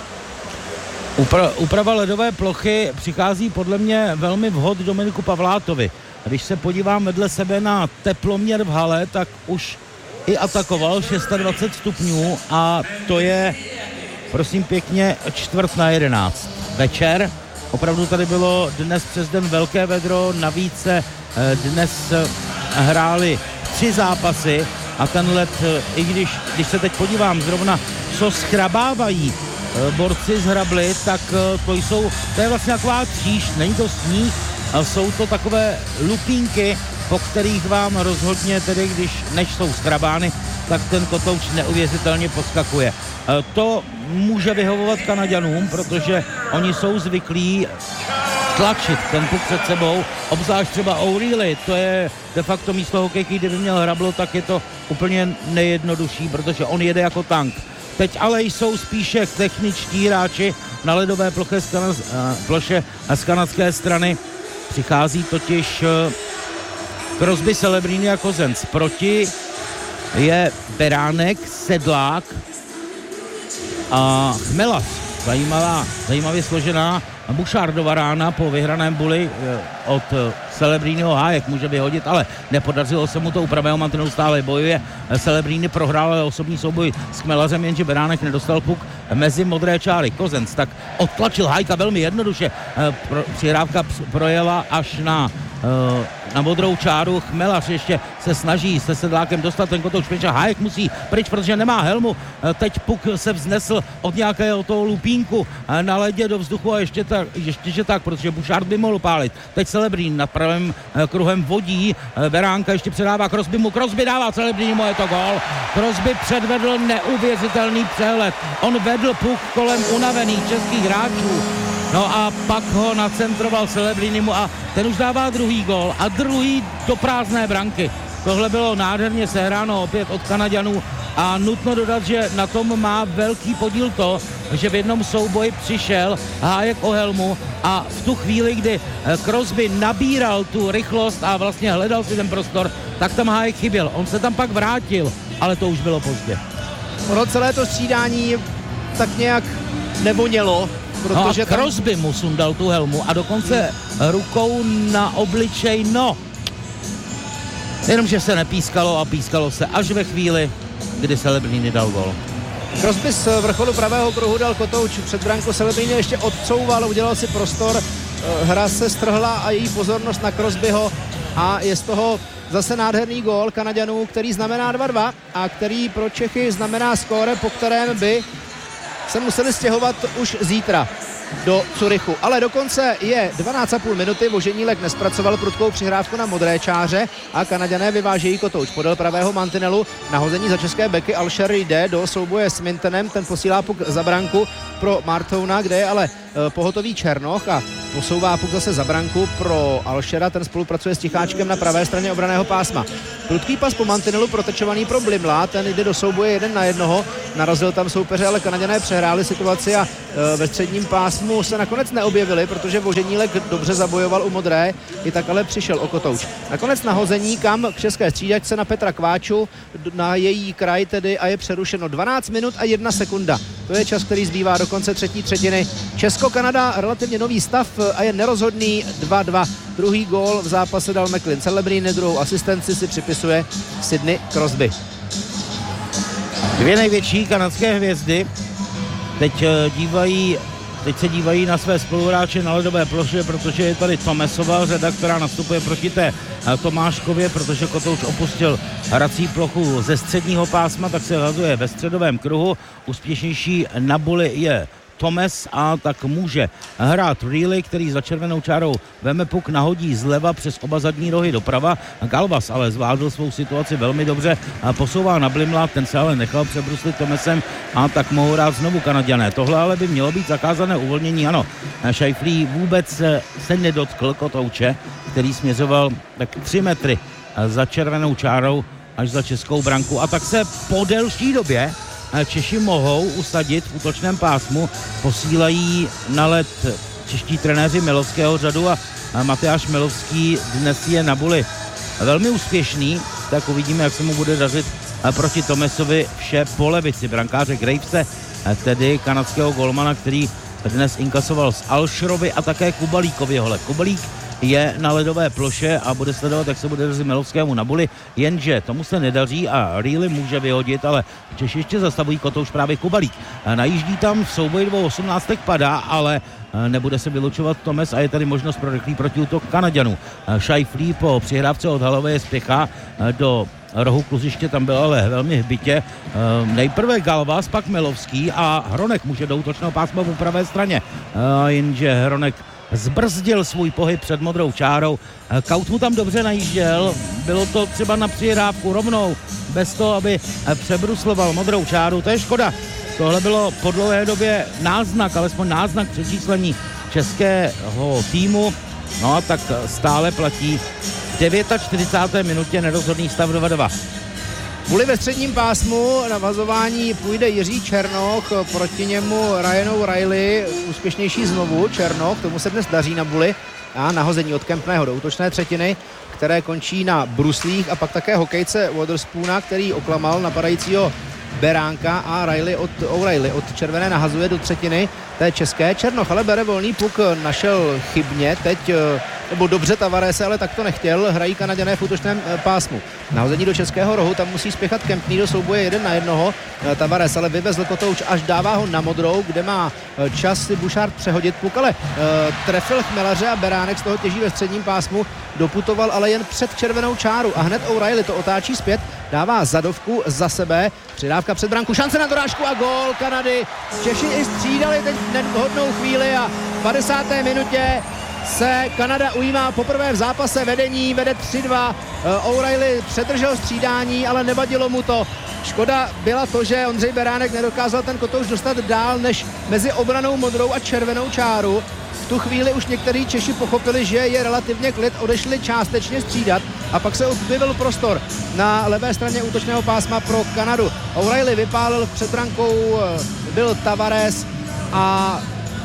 Upra- úprava ledové plochy přichází podle mě velmi vhod Dominiku Pavlátovi. Když se podívám vedle sebe na teploměr v hale, tak už i atakoval dvacet šest stupňů a to je, prosím pěkně, čtvrt na jedenáct večer. Opravdu tady bylo dnes přes den velké vedro, navíc se dnes hráli tři zápasy a ten led, i když, když se teď podívám zrovna, co schrabávají borci z Hrably, tak to jsou, to je vlastně taková tříž, není to sníh, jsou to takové lupínky, po kterých vám rozhodně tedy, když než jsou schrabány, tak ten Kotouč neuvěřitelně poskakuje. To může vyhovovat Kanaďanům, protože oni jsou zvyklí tlačit ten puk před sebou, obzvlášť třeba O'Reilly, to je de facto místo hokejky, kdyby měl Hrablo, tak je to úplně nejjednodušší, protože on jede jako tank. Teď ale jsou spíše techničtí hráči na ledové ploche z, kanaz, ploše z kanadské strany. Přichází totiž Crosby, Celebrini a Kozenc. Proti je Beránek, Sedlák a Chmelař. Zajímavá, zajímavě složená Bouchardova rána po vyhraném buli od Celebriniho. Hájek může vyhodit, ale nepodařilo se mu to, u pravého mantinelu stále bojuje. Celebrini prohrál osobní souboj s Chmelařem, jenže Beránek nedostal puk mezi modré čáry. Kozenc tak odtlačil Hájka velmi jednoduše. Přihrávka projela až na na modrou čáru. Chmelař ještě se snaží se Sedlákem dostat ten Kotouč pryč a Hájek musí pryč, protože nemá helmu. Teď puk se vznesl od nějakého toho lupínku na ledě do vzduchu a ještě tak, ještě že tak, protože Bouchard by mohl pálit. Teď Celebrín nad pravým kruhem vodí. Beránka ještě předává Crosbymu. Crosby dává Celebrínu, je to gól. Crosby předvedl neuvěřitelný přehled. On vedl puk kolem unavených českých hráčů. No a pak ho nacentroval Celebrinimu a ten už dává druhý gól a druhý do prázdné branky. Tohle bylo nádherně sehráno opět od Kanaďanů a nutno dodat, že na tom má velký podíl to, že v jednom souboji přišel Hájek o helmu a v tu chvíli, kdy Crosby nabíral tu rychlost a vlastně hledal si ten prostor, tak tam Hájek chyběl. On se tam pak vrátil, ale to už bylo pozdě. Ono celé to střídání tak nějak nevonělo, protože no a Crosby tam mu sundal tu helmu a dokonce rukou na obličej, no. Jenomže se nepískalo a pískalo se až ve chvíli, kdy Celebrini dal gol. Crosby z vrcholu pravého kruhu dal Kotouč před branku, Celebrini ještě odcouval, udělal si prostor, hra se strhla a její pozornost na Crosbyho a je z toho zase nádherný gól Kanaďanů, který znamená dva dva a který pro Čechy znamená skóre, po kterém by se museli stěhovat už zítra do Curychu. Ale dokonce je dvanáct a půl minuty, Voženílek nespracoval prudkou přihrávku na modré čáře a Kanaďané vyvážejí Kotouč podél pravého mantinelu. Nahození za české beky Alšer jde do souboje s Mintonem, ten posílá puk za branku pro Martouna, kde je ale pohotový Černoch a posouvá puk zase za branku pro Alšera, ten spolupracuje s Ticháčkem na pravé straně obranného pásma. Prudký pas po mantinelu protečovaný pro Blimla, ten jde do souboje jeden na jednoho, narazil tam soupeře, ale Kanaďané přehráli situaci a e, ve středním pásmu se nakonec neobjevili, protože Voženílek dobře zabojoval u modré, i tak ale přišel o kotouč. Nakonec nahození kam k české střídačce na Petra Kváču, na její kraj tedy, a je přerušeno dvanáct minut a jedna sekunda. To je čas, který zbývá do konce třetí třetiny. Česko-Kanada relativně nový stav a je nerozhodný dva dva. Druhý gól v zápase dal McLean Celebrín, druhou asistenci si připisuje Sidney Crosby. Dvě největší kanadské hvězdy teď dívají Teď se dívají na své spoluhráče na ledové ploše, protože je tady Tomesova řada, která nastupuje proti té Tomáškově, protože Kotouč opustil hrací plochu ze středního pásma, tak se hazuje ve středovém kruhu. Úspěšnější na buli je Tomes a tak může hrát Reilly, který za červenou čárou veme puk, nahodí zleva přes oba zadní rohy doprava. Galvas ale zvládl svou situaci velmi dobře a posouvá na Blimla, ten se ale nechal přebruslit Tomesem a tak mohou hrát znovu Kanaďané. Tohle ale by mělo být zakázané uvolnění, ano. Scheifele vůbec se nedotkl Kotouče, který směřoval tak tři metry za červenou čárou až za českou branku a tak se po delší době Češi mohou usadit v útočném pásmu, posílají na led čeští trenéři Milovského řadu a Matyáš Milovský dnes je na buli velmi úspěšný, tak uvidíme, jak se mu bude dařit proti Tomesovi vše po levici. Brankáře Gravese, tedy kanadského golmana, který dnes inkasoval z Alšerovi a také Kubalíkovi hole. Kubalík je na ledové ploše a bude sledovat, jak se bude dařit Milovskému na buli, jenže tomu se nedaří a Reilly může vyhodit, ale Češi ještě zastavují Kotouč právě Kubalík. Najíždí tam v souboji dvou osmnáctek, padá, ale nebude se vylučovat Tomes a je tady možnost pro rychlý protiútok Kanaďanů. Scheifele po přihrávce od Halové spěchá do rohu kluziště, tam byl ale velmi hbitě. Nejprve Galvas, pak Milovský a Hronek může do útočného pásma po pravé straně, jenže Hronek zbrzdil svůj pohyb před modrou čárou. Kaut mu tam dobře najížděl, bylo to třeba na přihrávku rovnou, bez toho, aby přebrusloval modrou čáru, to je škoda. Tohle bylo po dlouhé době náznak, alespoň náznak přečíslení českého týmu, no a tak stále platí v čtyřicáté deváté minutě nerozhodný stav dva dva. Buli ve středním pásmu, na vazování půjde Jiří Černoch, proti němu Ryan O'Reilly, úspěšnější znovu Černoch, tomu se dnes daří na buli a nahození od Kempného do útočné třetiny, které končí na bruslích a pak také hokejce Waterspoona, který oklamal napadajícího Beránka a Riley od O'Reilly od červené nahazuje do třetiny té české. Černoch ale bere volný puk, našel chybně teď, nebo dobře Tavarese, ale tak to nechtěl, hrají Kanaďané v útočném pásmu. Nahození do českého rohu, tam musí spěchat Kempný do souboje jeden na jednoho. Tavares ale vyvezl Kotouč, až dává ho na modrou, kde má čas si Bouchard přehodit puk, ale uh, trefil Chmelaře a Beránek z toho těží ve středním pásmu, doputoval ale jen před červenou čáru a hned O'Reilly to otáčí zpět, dává zadovku za sebe, přidávka před branku, šance na dorážku a gól Kanady. Češi i střídali teď nevhodnou chvíli a v padesáté minutě se Kanada ujímá poprvé v zápase vedení, vede tři dva. O'Reilly předržel střídání, ale nevadilo mu to. Škoda byla to, že Ondřej Beránek nedokázal ten Kotouč dostat dál než mezi obranou modrou a červenou čáru. V tu chvíli už někteří Češi pochopili, že je relativně klid, odešli částečně střídat a pak se objevil prostor na levé straně útočného pásma pro Kanadu. O'Reilly vypálil před brankou, byl Tavares a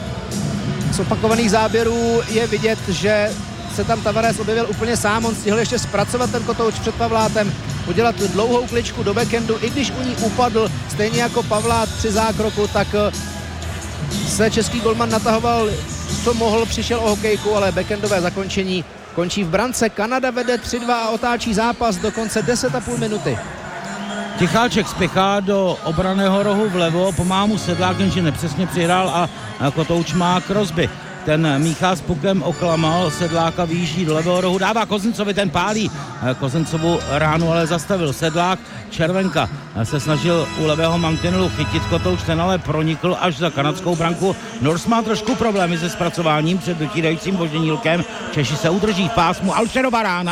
z opakovaných záběrů je vidět, že se tam Tavares objevil úplně sám, on stihl ještě zpracovat ten Kotouč před Pavlátem, udělat dlouhou kličku do backhandu, i když u ní upadl, stejně jako Pavlát při zákroku, tak se český golman natahoval, co mohl, přišel o hokejku, ale backhandové zakončení končí v brance. Kanada vede tři dva a otáčí zápas do konce deset a půl minuty. Ticháček spěchá do obraného rohu vlevo, pomáhá mu Sedlák, jenže nepřesně přihrál a Kotouč má Crosby. Ten míchá s pukem, oklamal Sedláka, výjíždí do levého rohu, dává Kozencovi, ten pálí Kozencovu ránu, ale zastavil Sedlák. Červenka se snažil u levého mantinelu chytit Kotouč, ten ale pronikl až za kanadskou branku. Norse má trošku problémy se zpracováním před dotírajícím Voženílkem. Češi se udrží v pásmu, Alšerova rána,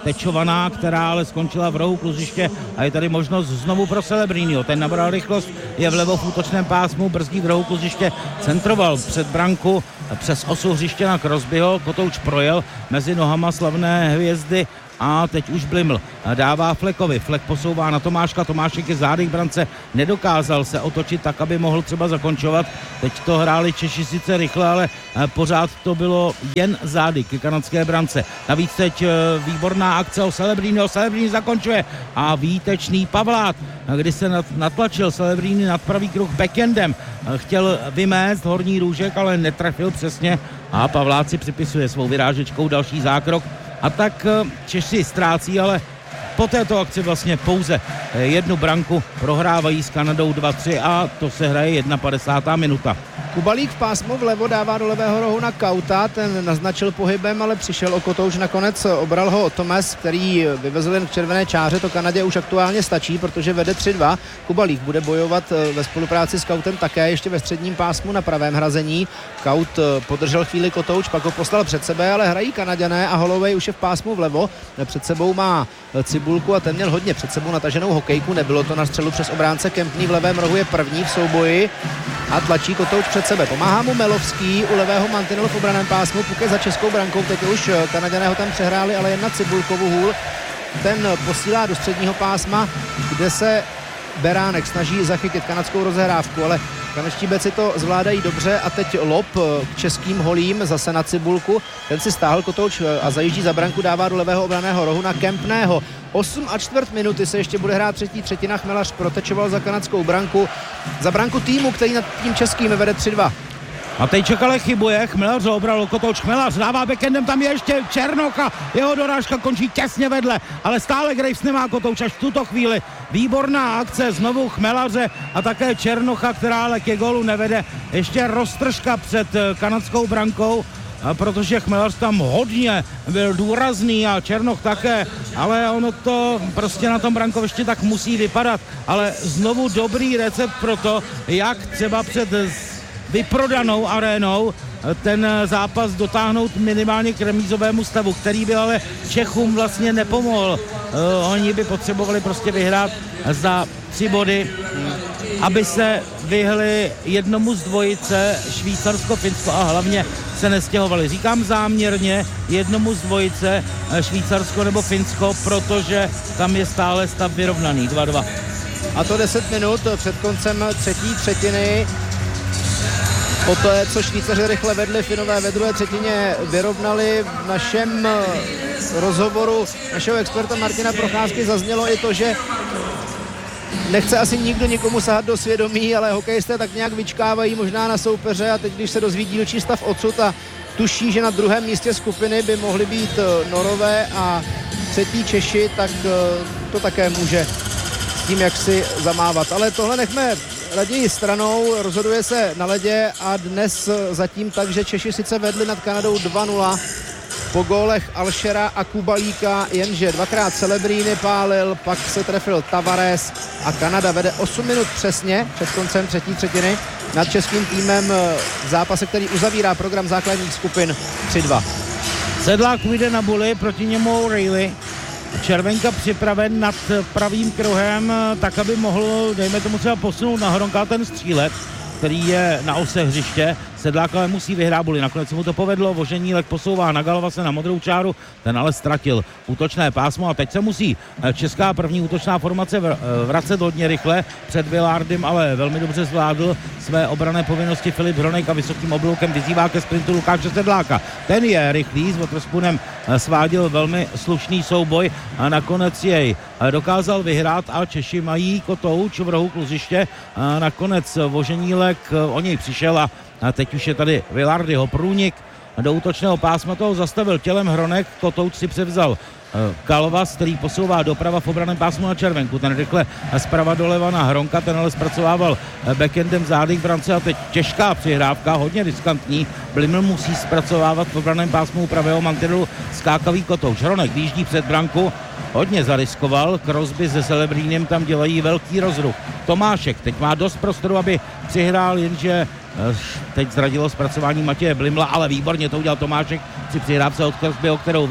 tečovaná, která ale skončila v rohu kluziště a je tady možnost znovu pro Celebrinio. Ten nabral rychlost, je vlevo v útočném pásmu, brzdí v rohu kluziště, centroval před branku přes osu hřiště na Crosbyho, Kotouč projel mezi nohama slavné hvězdy a teď už Bliml dává Fleckovi. Fleck posouvá na Tomáška, Tomášek je zády k brance, nedokázal se otočit tak, aby mohl třeba zakončovat. Teď to hráli Češi sice rychle, ale pořád to bylo jen zády ke kanadské brance. Navíc teď výborná akce o Celebrini, Celebrini zakončuje a výtečný Pavlát, kdy se natlačil Celebrini nad pravý kruh backendem. Chtěl vymést horní růžek, ale netrefil přesně a Pavlát si připisuje svou vyrážečkou další zákrok. A tak Češi ztrácí, ale po této akci vlastně pouze jednu branku, prohrávají s Kanadou dva tři a to se hraje padesátá jedna minuta. Kubalík v pásmu vlevo dává do levého rohu na Kauta, ten naznačil pohybem, ale přišel o Kotouč, nakonec obral ho Tomas, který vyvezl jen k červené čáře, to Kanadě už aktuálně stačí, protože vede tři dva. Kubalík bude bojovat ve spolupráci s Kautem také ještě ve středním pásmu na pravém hrazení. Kaut podržel chvíli Kotouč, pak ho poslal před sebe, ale hrají Kanaďané a Holloway už je v pásmu vlevo. Před sebou má Cibulku a ten měl hodně před sebou nataženou hokejku, nebylo to na střelu přes obránce. Kempný v levém rohu je první v souboji a tlačí Kotouč před sebe. Pomáhá mu Melovský u levého mantinelu v obraném pásmu, puk je za českou brankou, teď už Kanaďané ho tam přehráli, ale jen na Cibulkovu hůl. Ten posílá do středního pásma, kde se Beránek snaží zachytit kanadskou rozehrávku, ale kanadští beci to zvládají dobře a teď lob k českým holím zase na Cibulku. Ten si stáhl Kotouč a zajíždí za branku, dává do levého obraného rohu na Kempného. osm a čtvrt minuty se ještě bude hrát třetí třetina. Chmelař protečoval za kanadskou branku, za branku týmu, který nad tím českým vede tři dva. A teď Čekale chybuje, Chmelař obral Kotouč, Chmelař dává backendem, tam je ještě Černoch a jeho dorážka končí těsně vedle, ale stále Graves nemá Kotouč až v tuto chvíli. Výborná akce znovu Chmelaře a také Černocha, která ale ke gólu nevede. Ještě roztržka před kanadskou brankou, protože Chmelař tam hodně byl důrazný a Černoch také, ale ono to prostě na tom brankovišti tak musí vypadat. Ale znovu dobrý recept pro to, jak třeba před vyprodanou arénou ten zápas dotáhnout minimálně k remízovému stavu, který by ale Čechům vlastně nepomohl. Uh, oni by potřebovali prostě vyhrát za tři body, aby se vyhli jednomu z dvojice Švýcarsko, Finsko a hlavně se nestěhovali. Říkám záměrně jednomu z dvojice Švýcarsko nebo Finsko, protože tam je stále stav vyrovnaný dva dva. A to deset minut před koncem třetí třetiny. Po té, co Švýcaři rychle vedli, Finové ve druhé třetině vyrovnali. V našem rozhovoru našeho experta Martina Procházky zaznělo i to, že nechce asi nikdo nikomu sahat do svědomí, ale hokejisté tak nějak vyčkávají možná na soupeře a teď, když se dozví dílčí stav odsud a tuší, že na druhém místě skupiny by mohly být Norové a třetí Češi, tak to také může s tím, jak si zamávat. Ale tohle nechme raději stranou, rozhoduje se na ledě a dnes zatím tak, že Češi sice vedli nad Kanadou dva nula po gólech Alšera a Kubalíka, jenže dvakrát Celebrini pálil, pak se trefil Tavares a Kanada vede osm minut přesně před koncem třetí třetiny nad českým týmem v zápase, který uzavírá program základních skupin tři dva. Sedlák vyjde na buli, proti němu O'Reilly. Červenka připraven nad pravým kruhem, tak aby mohl, dejme tomu třeba posunout na Hronka ten střílet, který je na ose hřiště. Sedlák ale musí vyhrát buli. Nakonec se mu to povedlo, Voženílek posouvá na Galova se na modrou čáru, ten ale ztratil útočné pásmo a teď se musí česká první útočná formace vracet hodně rychle. Před Villardem ale velmi dobře zvládl své obranné povinnosti Filip Hronek a vysokým obloukem vyzývá ke sprintu Lukáše Sedláka. Ten je rychlý, s Waterspoonem sváděl velmi slušný souboj a nakonec jej dokázal vyhrát a Češi mají Kotouč v rohu kluziště. A nakonec Voženílek o něj přišel a A teď už je tady Villardyho průnik do útočného pásma, toho zastavil tělem Hronek, Kotouč si převzal Kalovas, který posouvá doprava v obraném pásmu na Červenku, ten rychle zprava doleva na Hronka, ten ale zpracovával backendem zády k brance a teď těžká přihrávka, hodně riskantní, Bliml musí zpracovávat v obraném pásmu pravého mantinelu skákavý Kotouč. Hronek výjíždí před branku, hodně zariskoval, Crosby se Celebrinem tam dělají velký rozruch. Tomášek teď má dost prostoru, aby přihrál, jenže teď zradilo zpracování Matěje Blimla, ale výborně to udělal Tomášek při přihrávce od Crosbyho, kterou vy,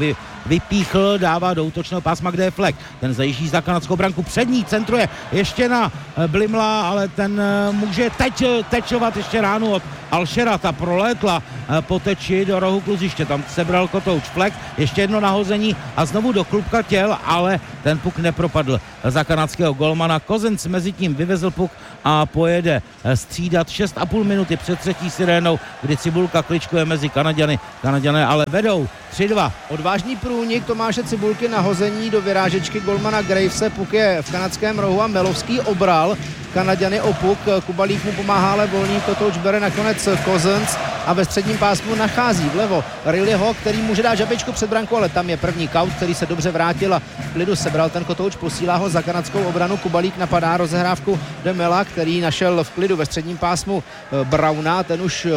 vypíchl, dává do útočného pásma, kde je Fleck. Ten zajíždí za kanadskou branku, přední centruje ještě na Blimla, ale ten může teď tečovat ještě ránu od Alšera, ta prolétla po teči do rohu kluziště, tam sebral Kotouč. Fleck, ještě jedno nahození a znovu do klubka těl, ale ten puk nepropadl za kanadského golmana. Cousins mezi tím vyvezl puk a pojede střídat šest a půl minuty před třetí sirénou, kdy Cibulka kličkuje mezi Kanaďany. Kanaďané ale vedou tři dva. Odvážný průnik Tomáše Cibulky, nahození do vyrážečky golmana Gravese, puk je v kanadském rohu a Melovský obral Kanaďany o puk. Kubalík mu pomáhá, ale volný Kotouč bere nakonec Cousins a ve středním pásmu nachází vlevo Rileyho, který může dát žabečku před branku, ale tam je první kaut, který se dobře vrátil a v klidu sebral ten Kotouč, posílá ho za kanadskou obranu. Kubalík napadá rozehrávku Demela, který našel v klidu ve středním pásmu Brauna, ten už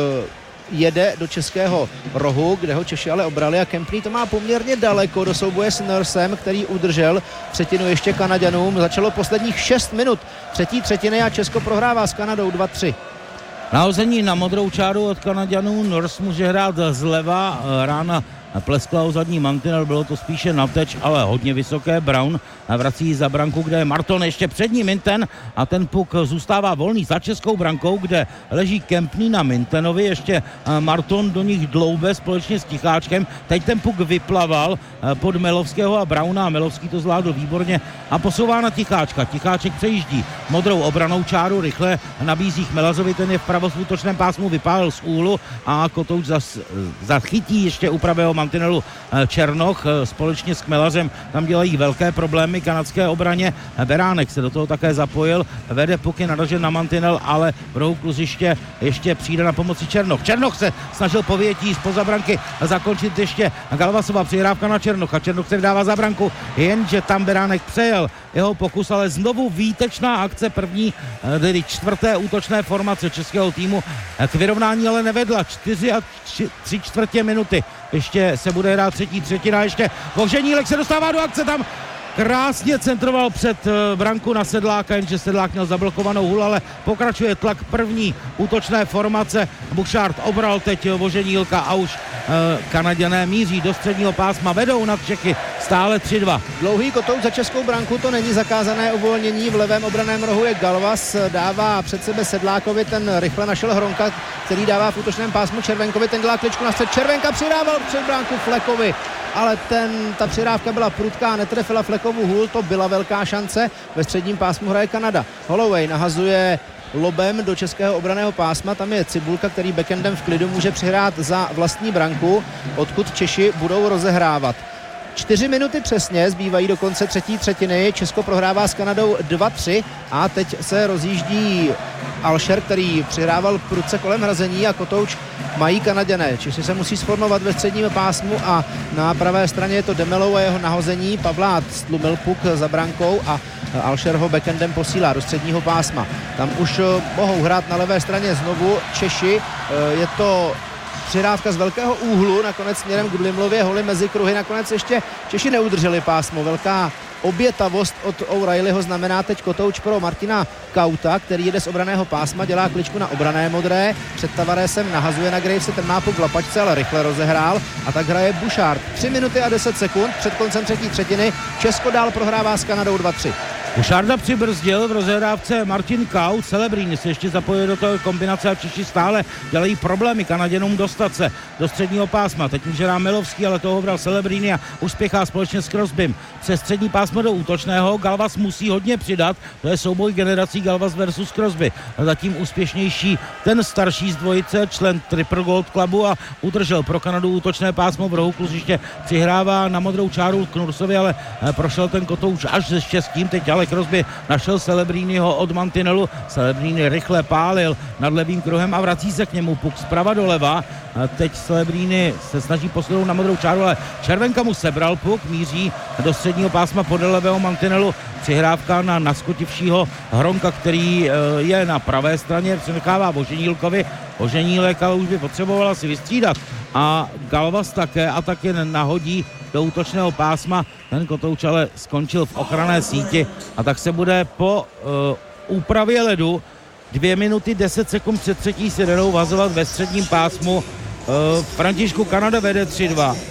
jede do českého rohu, kde ho Češi ale obrali a Kempný to má poměrně daleko do souboje s Nursem, který udržel třetinu ještě Kanaďanům. Začalo posledních šest minut třetí třetiny a Česko prohrává s Kanadou dva tři. Nahození na modrou čáru od Kanaďanů, Nurs může hrát zleva, rána pleskla o zadní mantinel, bylo to spíše na teč, ale hodně vysoké. Brown vrací za branku, kde je Marton ještě před ním Minten a ten puk zůstává volný za českou brankou, kde leží Kempný na Mintenovi, ještě Marton do nich dloube společně s Ticháčkem. Teď ten puk vyplaval pod Melovského a Browna a Melovský to zvládl výborně a posouvá na Ticháčka. Ticháček přejíždí modrou obranou čáru, rychle nabízí Chmelazovi, ten je v pravosútočném pásmu, vypálil z úhlu a Kotouč zas, zachytí ještě u pravého mantinelu Černoch společně s Chmelařem, tam dělají velké problémy kanadské obraně. Beránek se do toho také zapojil, vede puky nadažen na mantinel, ale v rohu kluziště ještě přijde na pomoci Černoch. Černoch se snažil povětí zpoza branky zakončit ještě Galvasova přihrávka na Černocha. Černoch se vydává za branku, jenže tam Beránek přejel jeho pokus, ale znovu výtečná akce první, tedy čtvrté útočné formace českého týmu k vyrovnání ale nevedla. Čtyři a tři, tři čtvrtě minuty ještě se bude hrát třetí třetina, ještě Voženílek se dostává do akce, tam krásně centroval před branku na Sedláka, jenže Sedlák měl zablokovanou hůl, ale pokračuje tlak první útočné formace. Bouchard obral teď Voženílka a už eh, Kanaďané míří do středního pásma, vedou nad Čechy stále tři dva. Dlouhý Kotouč za českou branku, to není zakázané uvolnění, v levém obraném rohu je Galvas, dává před sebe Sedlákovi, ten rychle našel Hronka, který dává v útočném pásmu Červenkovi, ten dělá kličku na střed, Červenka přidával před bránku Fleckovi, ale ten, ta přidávka byla prudká, netrefila Fleckovu hůl, to byla velká šance, ve středním pásmu hraje Kanada. Holloway nahazuje lobem do českého obranného pásma, tam je Cibulka, který backendem v klidu může přihrát za vlastní branku, odkud Češi budou rozehrávat. Čtyři minuty přesně zbývají do konce třetí třetiny, Česko prohrává s Kanadou dva tři a teď se rozjíždí Alšer, který přihrával prudce kolem hrazení a Kotouč mají Kanaďané. Češi se musí sformovat ve středním pásmu a na pravé straně je to Demelou a jeho nahození. Pavlát stlumil puk za brankou a Alšer ho backendem posílá do středního pásma. Tam už mohou hrát na levé straně znovu Češi, je to přihrávka z velkého úhlu, nakonec směrem k Blimlově, holy mezi kruhy, nakonec ještě Češi neudrželi pásmo, velká obětavost od O'Reillyho znamená teď Kotouč pro Martina Kauta, který jede z obraného pásma, dělá kličku na obrané modré, před Tavaresem nahazuje na Gravese, ten má puk v lapačce, ale rychle rozehrál a tak hraje Bouchard. tři minuty a deset sekund před koncem třetí třetiny, Česko dál prohrává s Kanadou dva tři. Boucharda přibrzdil v rozehrávce Martin Kaut, Celebrini se ještě zapojil do toho kombinace a Češi stále dělají problémy Kanaděnům dostat se do středního pásma. Teď může dát Melovský, ale toho bral Celebrini a uspěchá společně s Crosbym přes střední pásmo do útočného. Galvas musí hodně přidat, to je souboj generací Galvas versus Crosby. Zatím úspěšnější ten starší z dvojice, člen Triple Gold Clubu a udržel pro Kanadu útočné pásmo v rohu kluziště. Přihrává na modrou čáru k Nursovi, ale prošel ten Kotouč až se štěstím. Teď ale Crosby našel Celebriniho od mantinelu. Celebrini rychle pálil nad levým kruhem a vrací se k němu puk zprava doleva. A teď Celebrini se snaží posunout na modrou čáru, ale Červenka mu sebral puk, míří do středního pásma podle levého mantinelu. Přihrávka na naskotivšího Hronka, který je na pravé straně, přenechává Voženílkovi. Voženílek ale už by potřebovala si vystřídat a Galvas také a taky nahodí do útočného pásma. Ten Kotouč ale skončil v ochranné síti a tak se bude po uh, úpravě ledu dvě minuty deset sekund před třetí sirenou vazovat ve středním pásmu. Uh, Františku, Kanada vede tři dva.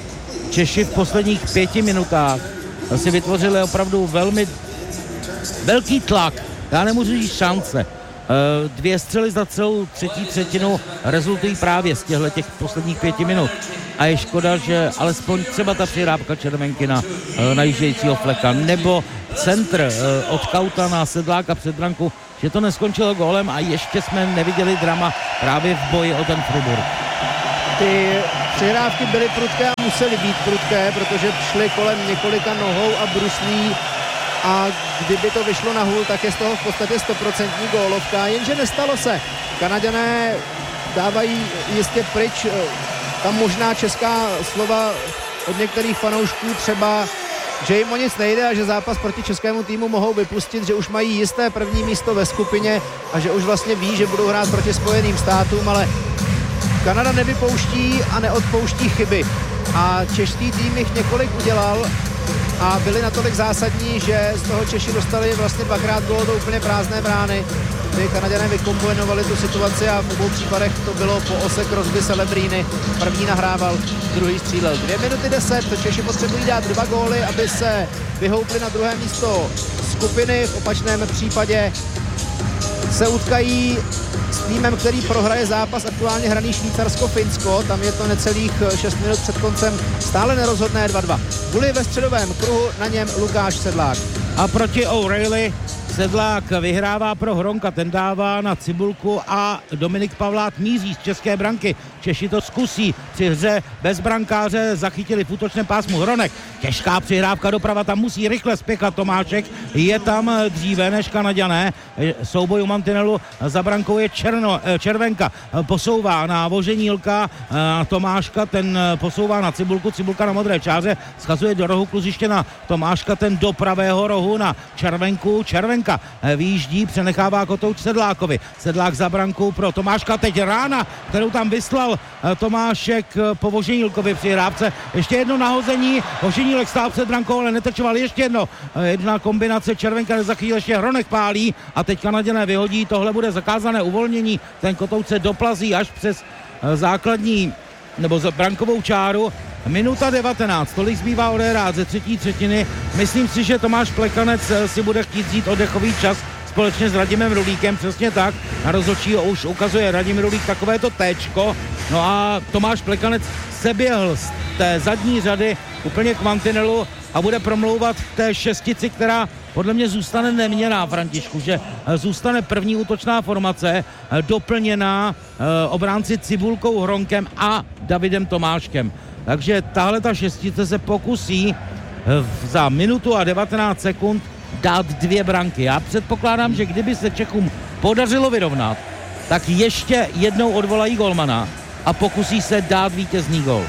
Češi v posledních pěti minutách si vytvořili opravdu velmi velký tlak. Já nemůžu říct šance. Dvě střely za celou třetí třetinu rezultují právě z těchto těch posledních pěti minut. A je škoda, že alespoň třeba ta přihrávka Červenky na najíždějícího Fleka nebo centr od Kauta na Sedláka před branku, že to neskončilo gólem a ještě jsme neviděli drama právě v boji o ten Fribourg. Ty přihrávky byly prudké a musely být prudké, protože šly kolem několika nohou a bruslí a kdyby to vyšlo na hůl, tak je z toho v podstatě stoprocentní gólovka, jenže nestalo se. Kanaďané dávají jistě pryč tam možná česká slova od některých fanoušků, třeba že jim o nic nejde a že zápas proti českému týmu mohou vypustit, že už mají jisté první místo ve skupině a že už vlastně ví, že budou hrát proti Spojeným státům, ale Kanada nevypouští a neodpouští chyby a český tým jich několik udělal a byli natolik zásadní, že z toho Češi dostali vlastně dvakrát gól do úplně prázdné brány, kdy Kanaďané vykombinovali tu situaci a v obou případech to bylo po ose Crosby Celebrini. První nahrával, druhý střílel. Dvě minuty deset, Češi potřebují dát dva góly, aby se vyhoupli na druhé místo skupiny. V opačném případě se utkají s týmem, který prohraje zápas aktuálně hraný Švýcarsko-Finsko. Tam je to necelých šest minut před koncem stále nerozhodné dva dva. Guli ve středovém kruhu, na něm Lukáš Sedlák. A proti O'Reilly Sedlák vyhrává pro Hronka, ten dává na Cibulku a Dominik Pavlát míří z české branky. Češi to zkusí při hře bez brankáře, zachytili v útočném pásmu Hronek. Těžká přihrávka doprava, tam musí rychle spěchat Tomášek, je tam dříve než Kanaďané. Souboj u mantinelu, za brankou je Černo, Červenka, posouvá na Voženílka, Tomáška, ten posouvá na Cibulku, Cibulka na modré čáře, schazuje do rohu kluziště na Tomáška, ten do pravého rohu na Červenku, Červenka výjíždí, přenechává kotouč Sedlákovi. Sedlák za brankou pro Tomáška, teď rána, kterou tam vyslal Tomášek po Voženílkovi při hrávce. Ještě jedno nahození, Voženílek stál před brankou, ale netečoval, ještě jedno. Jedna kombinace, Červenka nezachytil, ještě Hronek pálí a teď Kanaděné vyhodí, tohle bude zakázané uvolnění, ten kotouč se doplazí až přes základní nebo za brankovou čáru. Minuta devatenáct, tolik zbývá odehrát ze třetí třetiny. Myslím si, že Tomáš Plekanec si bude chtít vzít oddechový čas společně s Radimem Rulíkem, přesně tak. Na rozhodčího už ukazuje Radim Rulík takovéto téčko. No a Tomáš Plekanec se běhl z té zadní řady úplně k mantinelu a bude promlouvat v té šestici, která podle mě zůstane neměnná, Františku, že zůstane první útočná formace, doplněná obránci Cibulkou, Hronkem a Davidem Tomáškem. Takže tahle ta šestice se pokusí za minutu a devatenáct sekund dát dvě branky. Já předpokládám, že kdyby se Čechům podařilo vyrovnat, tak ještě jednou odvolají golmana a pokusí se dát vítězný gol.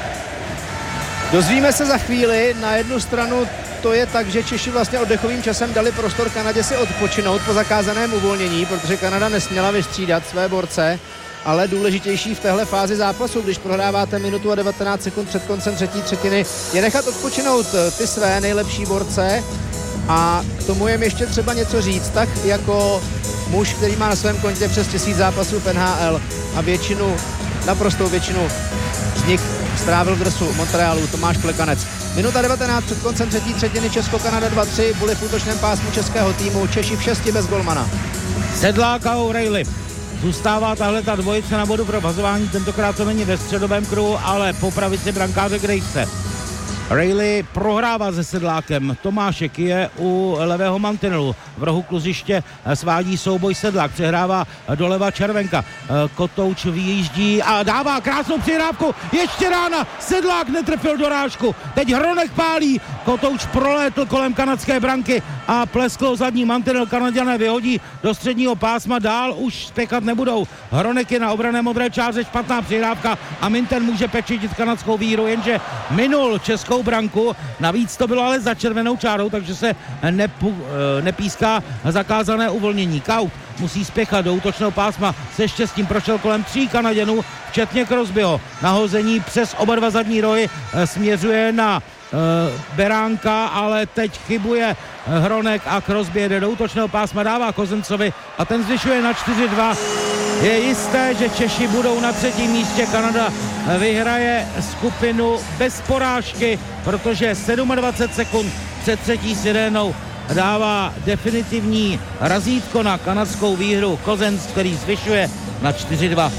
Dozvíme se za chvíli. Na jednu stranu to je tak, že Češi vlastně oddechovým časem dali prostor Kanadě si odpočinout po zakázaném uvolnění, protože Kanada nesměla vystřídat své borce, ale důležitější v téhle fázi zápasu, když prohráváte minutu a devatenáct sekund před koncem třetí třetiny, je nechat odpočinout ty své nejlepší borce a k tomu jim ještě třeba něco říct, tak jako muž, který má na svém kontě přes tisíc zápasů v N H L a většinu, naprostou většinu z nich strávil v dresu Montrealu, Tomáš Plekanec. Minuta devatenáct před koncem třetí třetiny, Česko-Kanada dva tři, Buly v útočném pásmu českého týmu, Češi v šesti bez golmana. Sedlák a O'Reilly. Zůstává tahle ta dvojice na bodu pro vazování, tentokrát to není ve středovém kruhu, ale po pravici brankáře Grace. Rayleigh prohrává se Sedlákem, Tomášek je u levého mantinelu, v rohu kluziště svádí souboj Sedlák, přehrává doleva Červenka, Kotouč vyjíždí a dává krásnou přihrávku, ještě rána, Sedlák netrefil dorážku, teď Hronek pálí, Kotouč prolétl kolem kanadské branky a plesklo zadní mantinel, Kanaďané vyhodí do středního pásma, dál už spěchat nebudou, Hronek je na obrané modré čáře, špatná přihrávka a Minten může pečetit kanadskou výhru, jenže minul českou branku, navíc to bylo ale za červenou čárou, takže se nepu, nepíská zakázané uvolnění. Kaut musí spěchat do útočného pásma, se štěstím prošel kolem tří Kanaděnů, včetně Crosbyho. Nahození přes oba dva zadní rohy směřuje na Beránka, ale teď chybuje Hronek a Crosby jede do útočného pásma, dává Kozencovi a ten zvyšuje na čtyři dva. Je jisté, že Češi budou na třetím místě, Kanada vyhraje skupinu bez porážky, protože dvacet sedm sekund před třetí sirénou dává definitivní razítko na kanadskou výhru Kozenc, který zvyšuje na čtyři dva.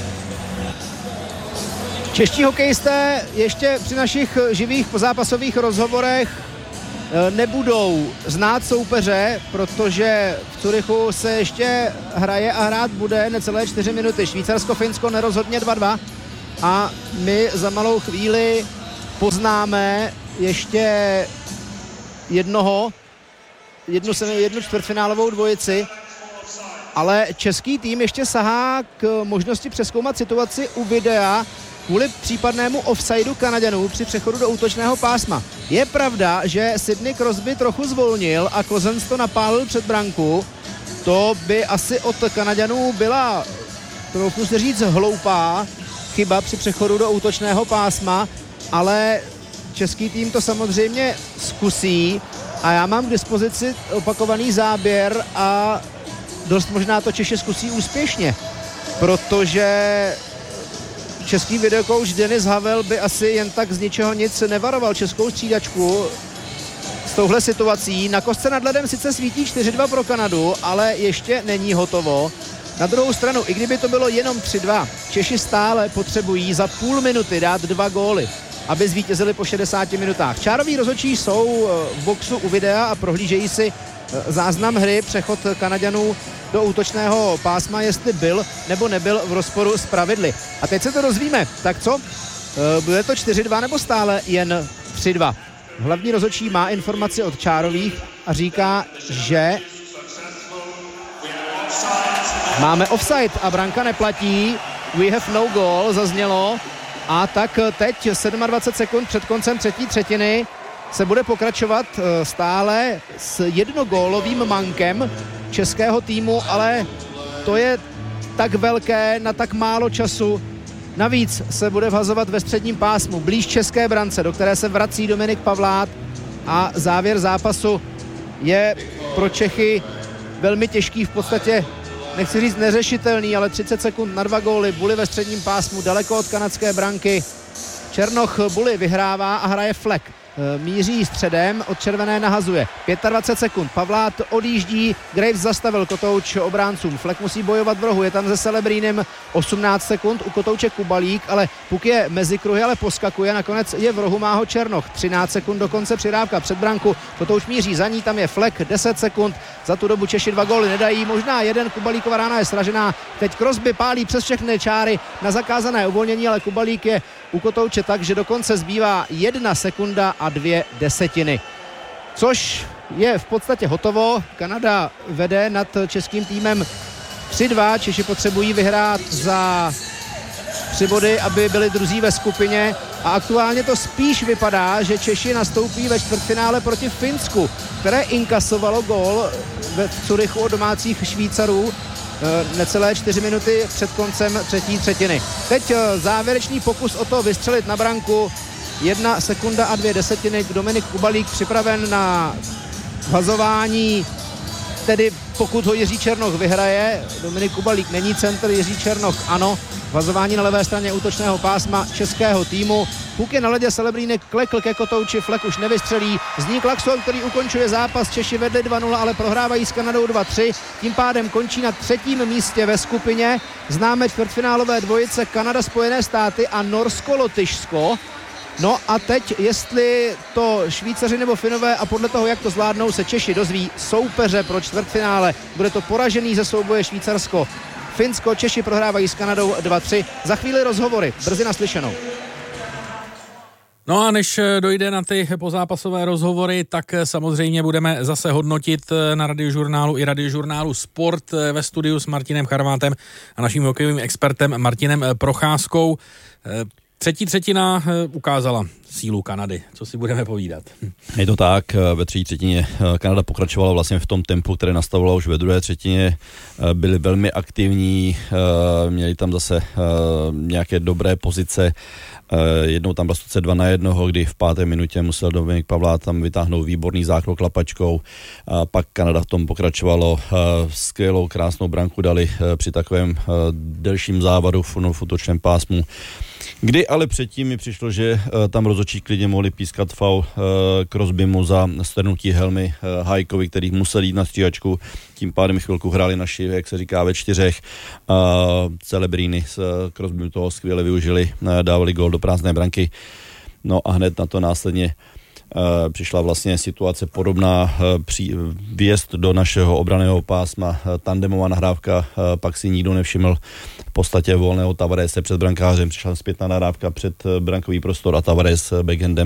Čeští hokejisté ještě při našich živých pozápasových rozhovorech nebudou znát soupeře, protože v Curychu se ještě hraje a hrát bude necelé čtyři minuty. Švýcarsko-Finsko nerozhodně dva dva a my za malou chvíli poznáme ještě jednoho, jednu, jednu čtvrtfinálovou dvojici, ale český tým ještě sahá k možnosti přezkoumat situaci u videa kvůli případnému offsideu Kanaďanů při přechodu do útočného pásma. Je pravda, že Sidney Crosby trochu zvolnil a Cousins to napálil před branku. To by asi od Kanaďanů byla, trochu se říct, hloupá chyba při přechodu do útočného pásma, ale český tým to samozřejmě zkusí a já mám k dispozici opakovaný záběr a dost možná to Češi zkusí úspěšně, protože český videokouč Denis Havel by asi jen tak z ničeho nic nevaroval českou střídačku s touhle situací. Na kostce nad ledem sice svítí čtyři dva pro Kanadu, ale ještě není hotovo. Na druhou stranu, i kdyby to bylo jenom tři dva, Češi stále potřebují za půl minuty dát dva góly, aby zvítězili po šedesáti minutách. Čároví rozhodčí jsou v boxu u videa a prohlížejí si záznam hry, přechod Kanaďanů do útočného pásma, jestli byl nebo nebyl v rozporu s pravidly. A teď se to dozvíme. Tak co? Bude to čtyři dva nebo stále jen tři dva? Hlavní rozhodčí má informaci od Čárových a říká, že máme offside a branka neplatí. We have no goal, zaznělo. A tak teď dvacet sedm sekund před koncem třetí třetiny se bude pokračovat stále s jednogólovým mankem českého týmu, ale to je tak velké na tak málo času. Navíc se bude vhazovat ve středním pásmu, blíž české brance, do které se vrací Dominik Pavlát a závěr zápasu je pro Čechy velmi těžký, v podstatě nechci říct neřešitelný, ale třicet sekund na dva góly, Bully ve středním pásmu, daleko od kanadské branky. Černoch Bully vyhrává a hraje flek. Míří středem, od červené nahazuje. dvacet pět sekund, Pavlát odjíždí, Graves zastavil kotouč obráncům. Flek musí bojovat v rohu, je tam se Celebrínem osmnáct sekund, u kotouče Kubalík, ale puk je mezi kruhy, ale poskakuje, nakonec je v rohu, má ho Černoch. třináct sekund do konce, přidávka před branku, kotouč míří za ní, tam je Flek, deset sekund, za tu dobu Češi dva góly nedají, možná jeden, Kubalíkova rána je sražená, teď Crosby pálí přes všechny čáry na zakázané uvolnění, ale Kubalík je u kotouče tak, že dokonce zbývá jedna sekunda a dvě desetiny. Což je v podstatě hotovo. Kanada vede nad českým týmem tři dva. Češi potřebují vyhrát za tři body, aby byli druzí ve skupině. A aktuálně to spíš vypadá, že Češi nastoupí ve čtvrtfinále proti Finsku, které inkasovalo gól ve Curychu od domácích Švýcarů necelé čtyři minuty před koncem třetí třetiny. Teď závěrečný pokus o to vystřelit na branku. Jedna sekunda a dvě desetiny. Dominik Kubalík připraven na vazování, tedy pokud ho Jiří Černoch vyhraje. Dominik Kubalík není centr, Jiří Černoch ano. Vazování na levé straně útočného pásma českého týmu. Puk je na ledě, Celebrínek klekl ke kotouči, Flek už nevystřelí. Zní klakson, který ukončuje zápas. Češi vedli dva nula, ale prohrávají s Kanadou dva tři. Tím pádem končí na třetím místě ve skupině. Známe čtvrtfinálové dvojice Kanada, Spojené státy a Norsko-Lotyšsko. No a teď, jestli to Švýcaři nebo Finové a podle toho, jak to zvládnou, se Češi dozví soupeře pro čtvrtfinále. Bude to poražený ze souboje Švýcarsko Finsko, Češi prohrávají s Kanadou dva tři. Za chvíli rozhovory, brzy naslyšenou. No a než dojde na ty pozápasové rozhovory, tak samozřejmě budeme zase hodnotit na Radiožurnálu i Radiožurnálu Sport ve studiu s Martinem Charvátem a naším hokejovým expertem Martinem Procházkou. Třetí třetina ukázala sílu Kanady. Co si budeme povídat? Je to tak, ve třetí třetině Kanada pokračovala vlastně v tom tempu, které nastavovala už ve druhé třetině. Byli velmi aktivní, měli tam zase nějaké dobré pozice. Jednou tam byla situace dva na jednoho, kdy v páté minutě musel Dominik Pavlát tam vytáhnout výborný zákrok lapačkou. A pak Kanada v tom pokračovalo. Skvělou, krásnou branku dali při takovém delším závadu v útočném pásmu. Kdy ale předtím mi přišlo, že tam rozhodčí klidně mohli pískat faul Crosbymu za strnutí helmy Hajkovi, který musel jít na stříhačku. Tím pádem chvilku hráli naši, jak se říká, ve čtyřech. Celebrini s Crosbym toho skvěle využili, dávali gól do prázdné branky. No a hned na to následně přišla vlastně situace podobná, při výjezd do našeho obranného pásma, tandemová nahrávka, pak si nikdo nevšiml v podstatě volného Tavarese před brankářem, přišla zpětná nahrávka před brankový prostor a Tavares backhandem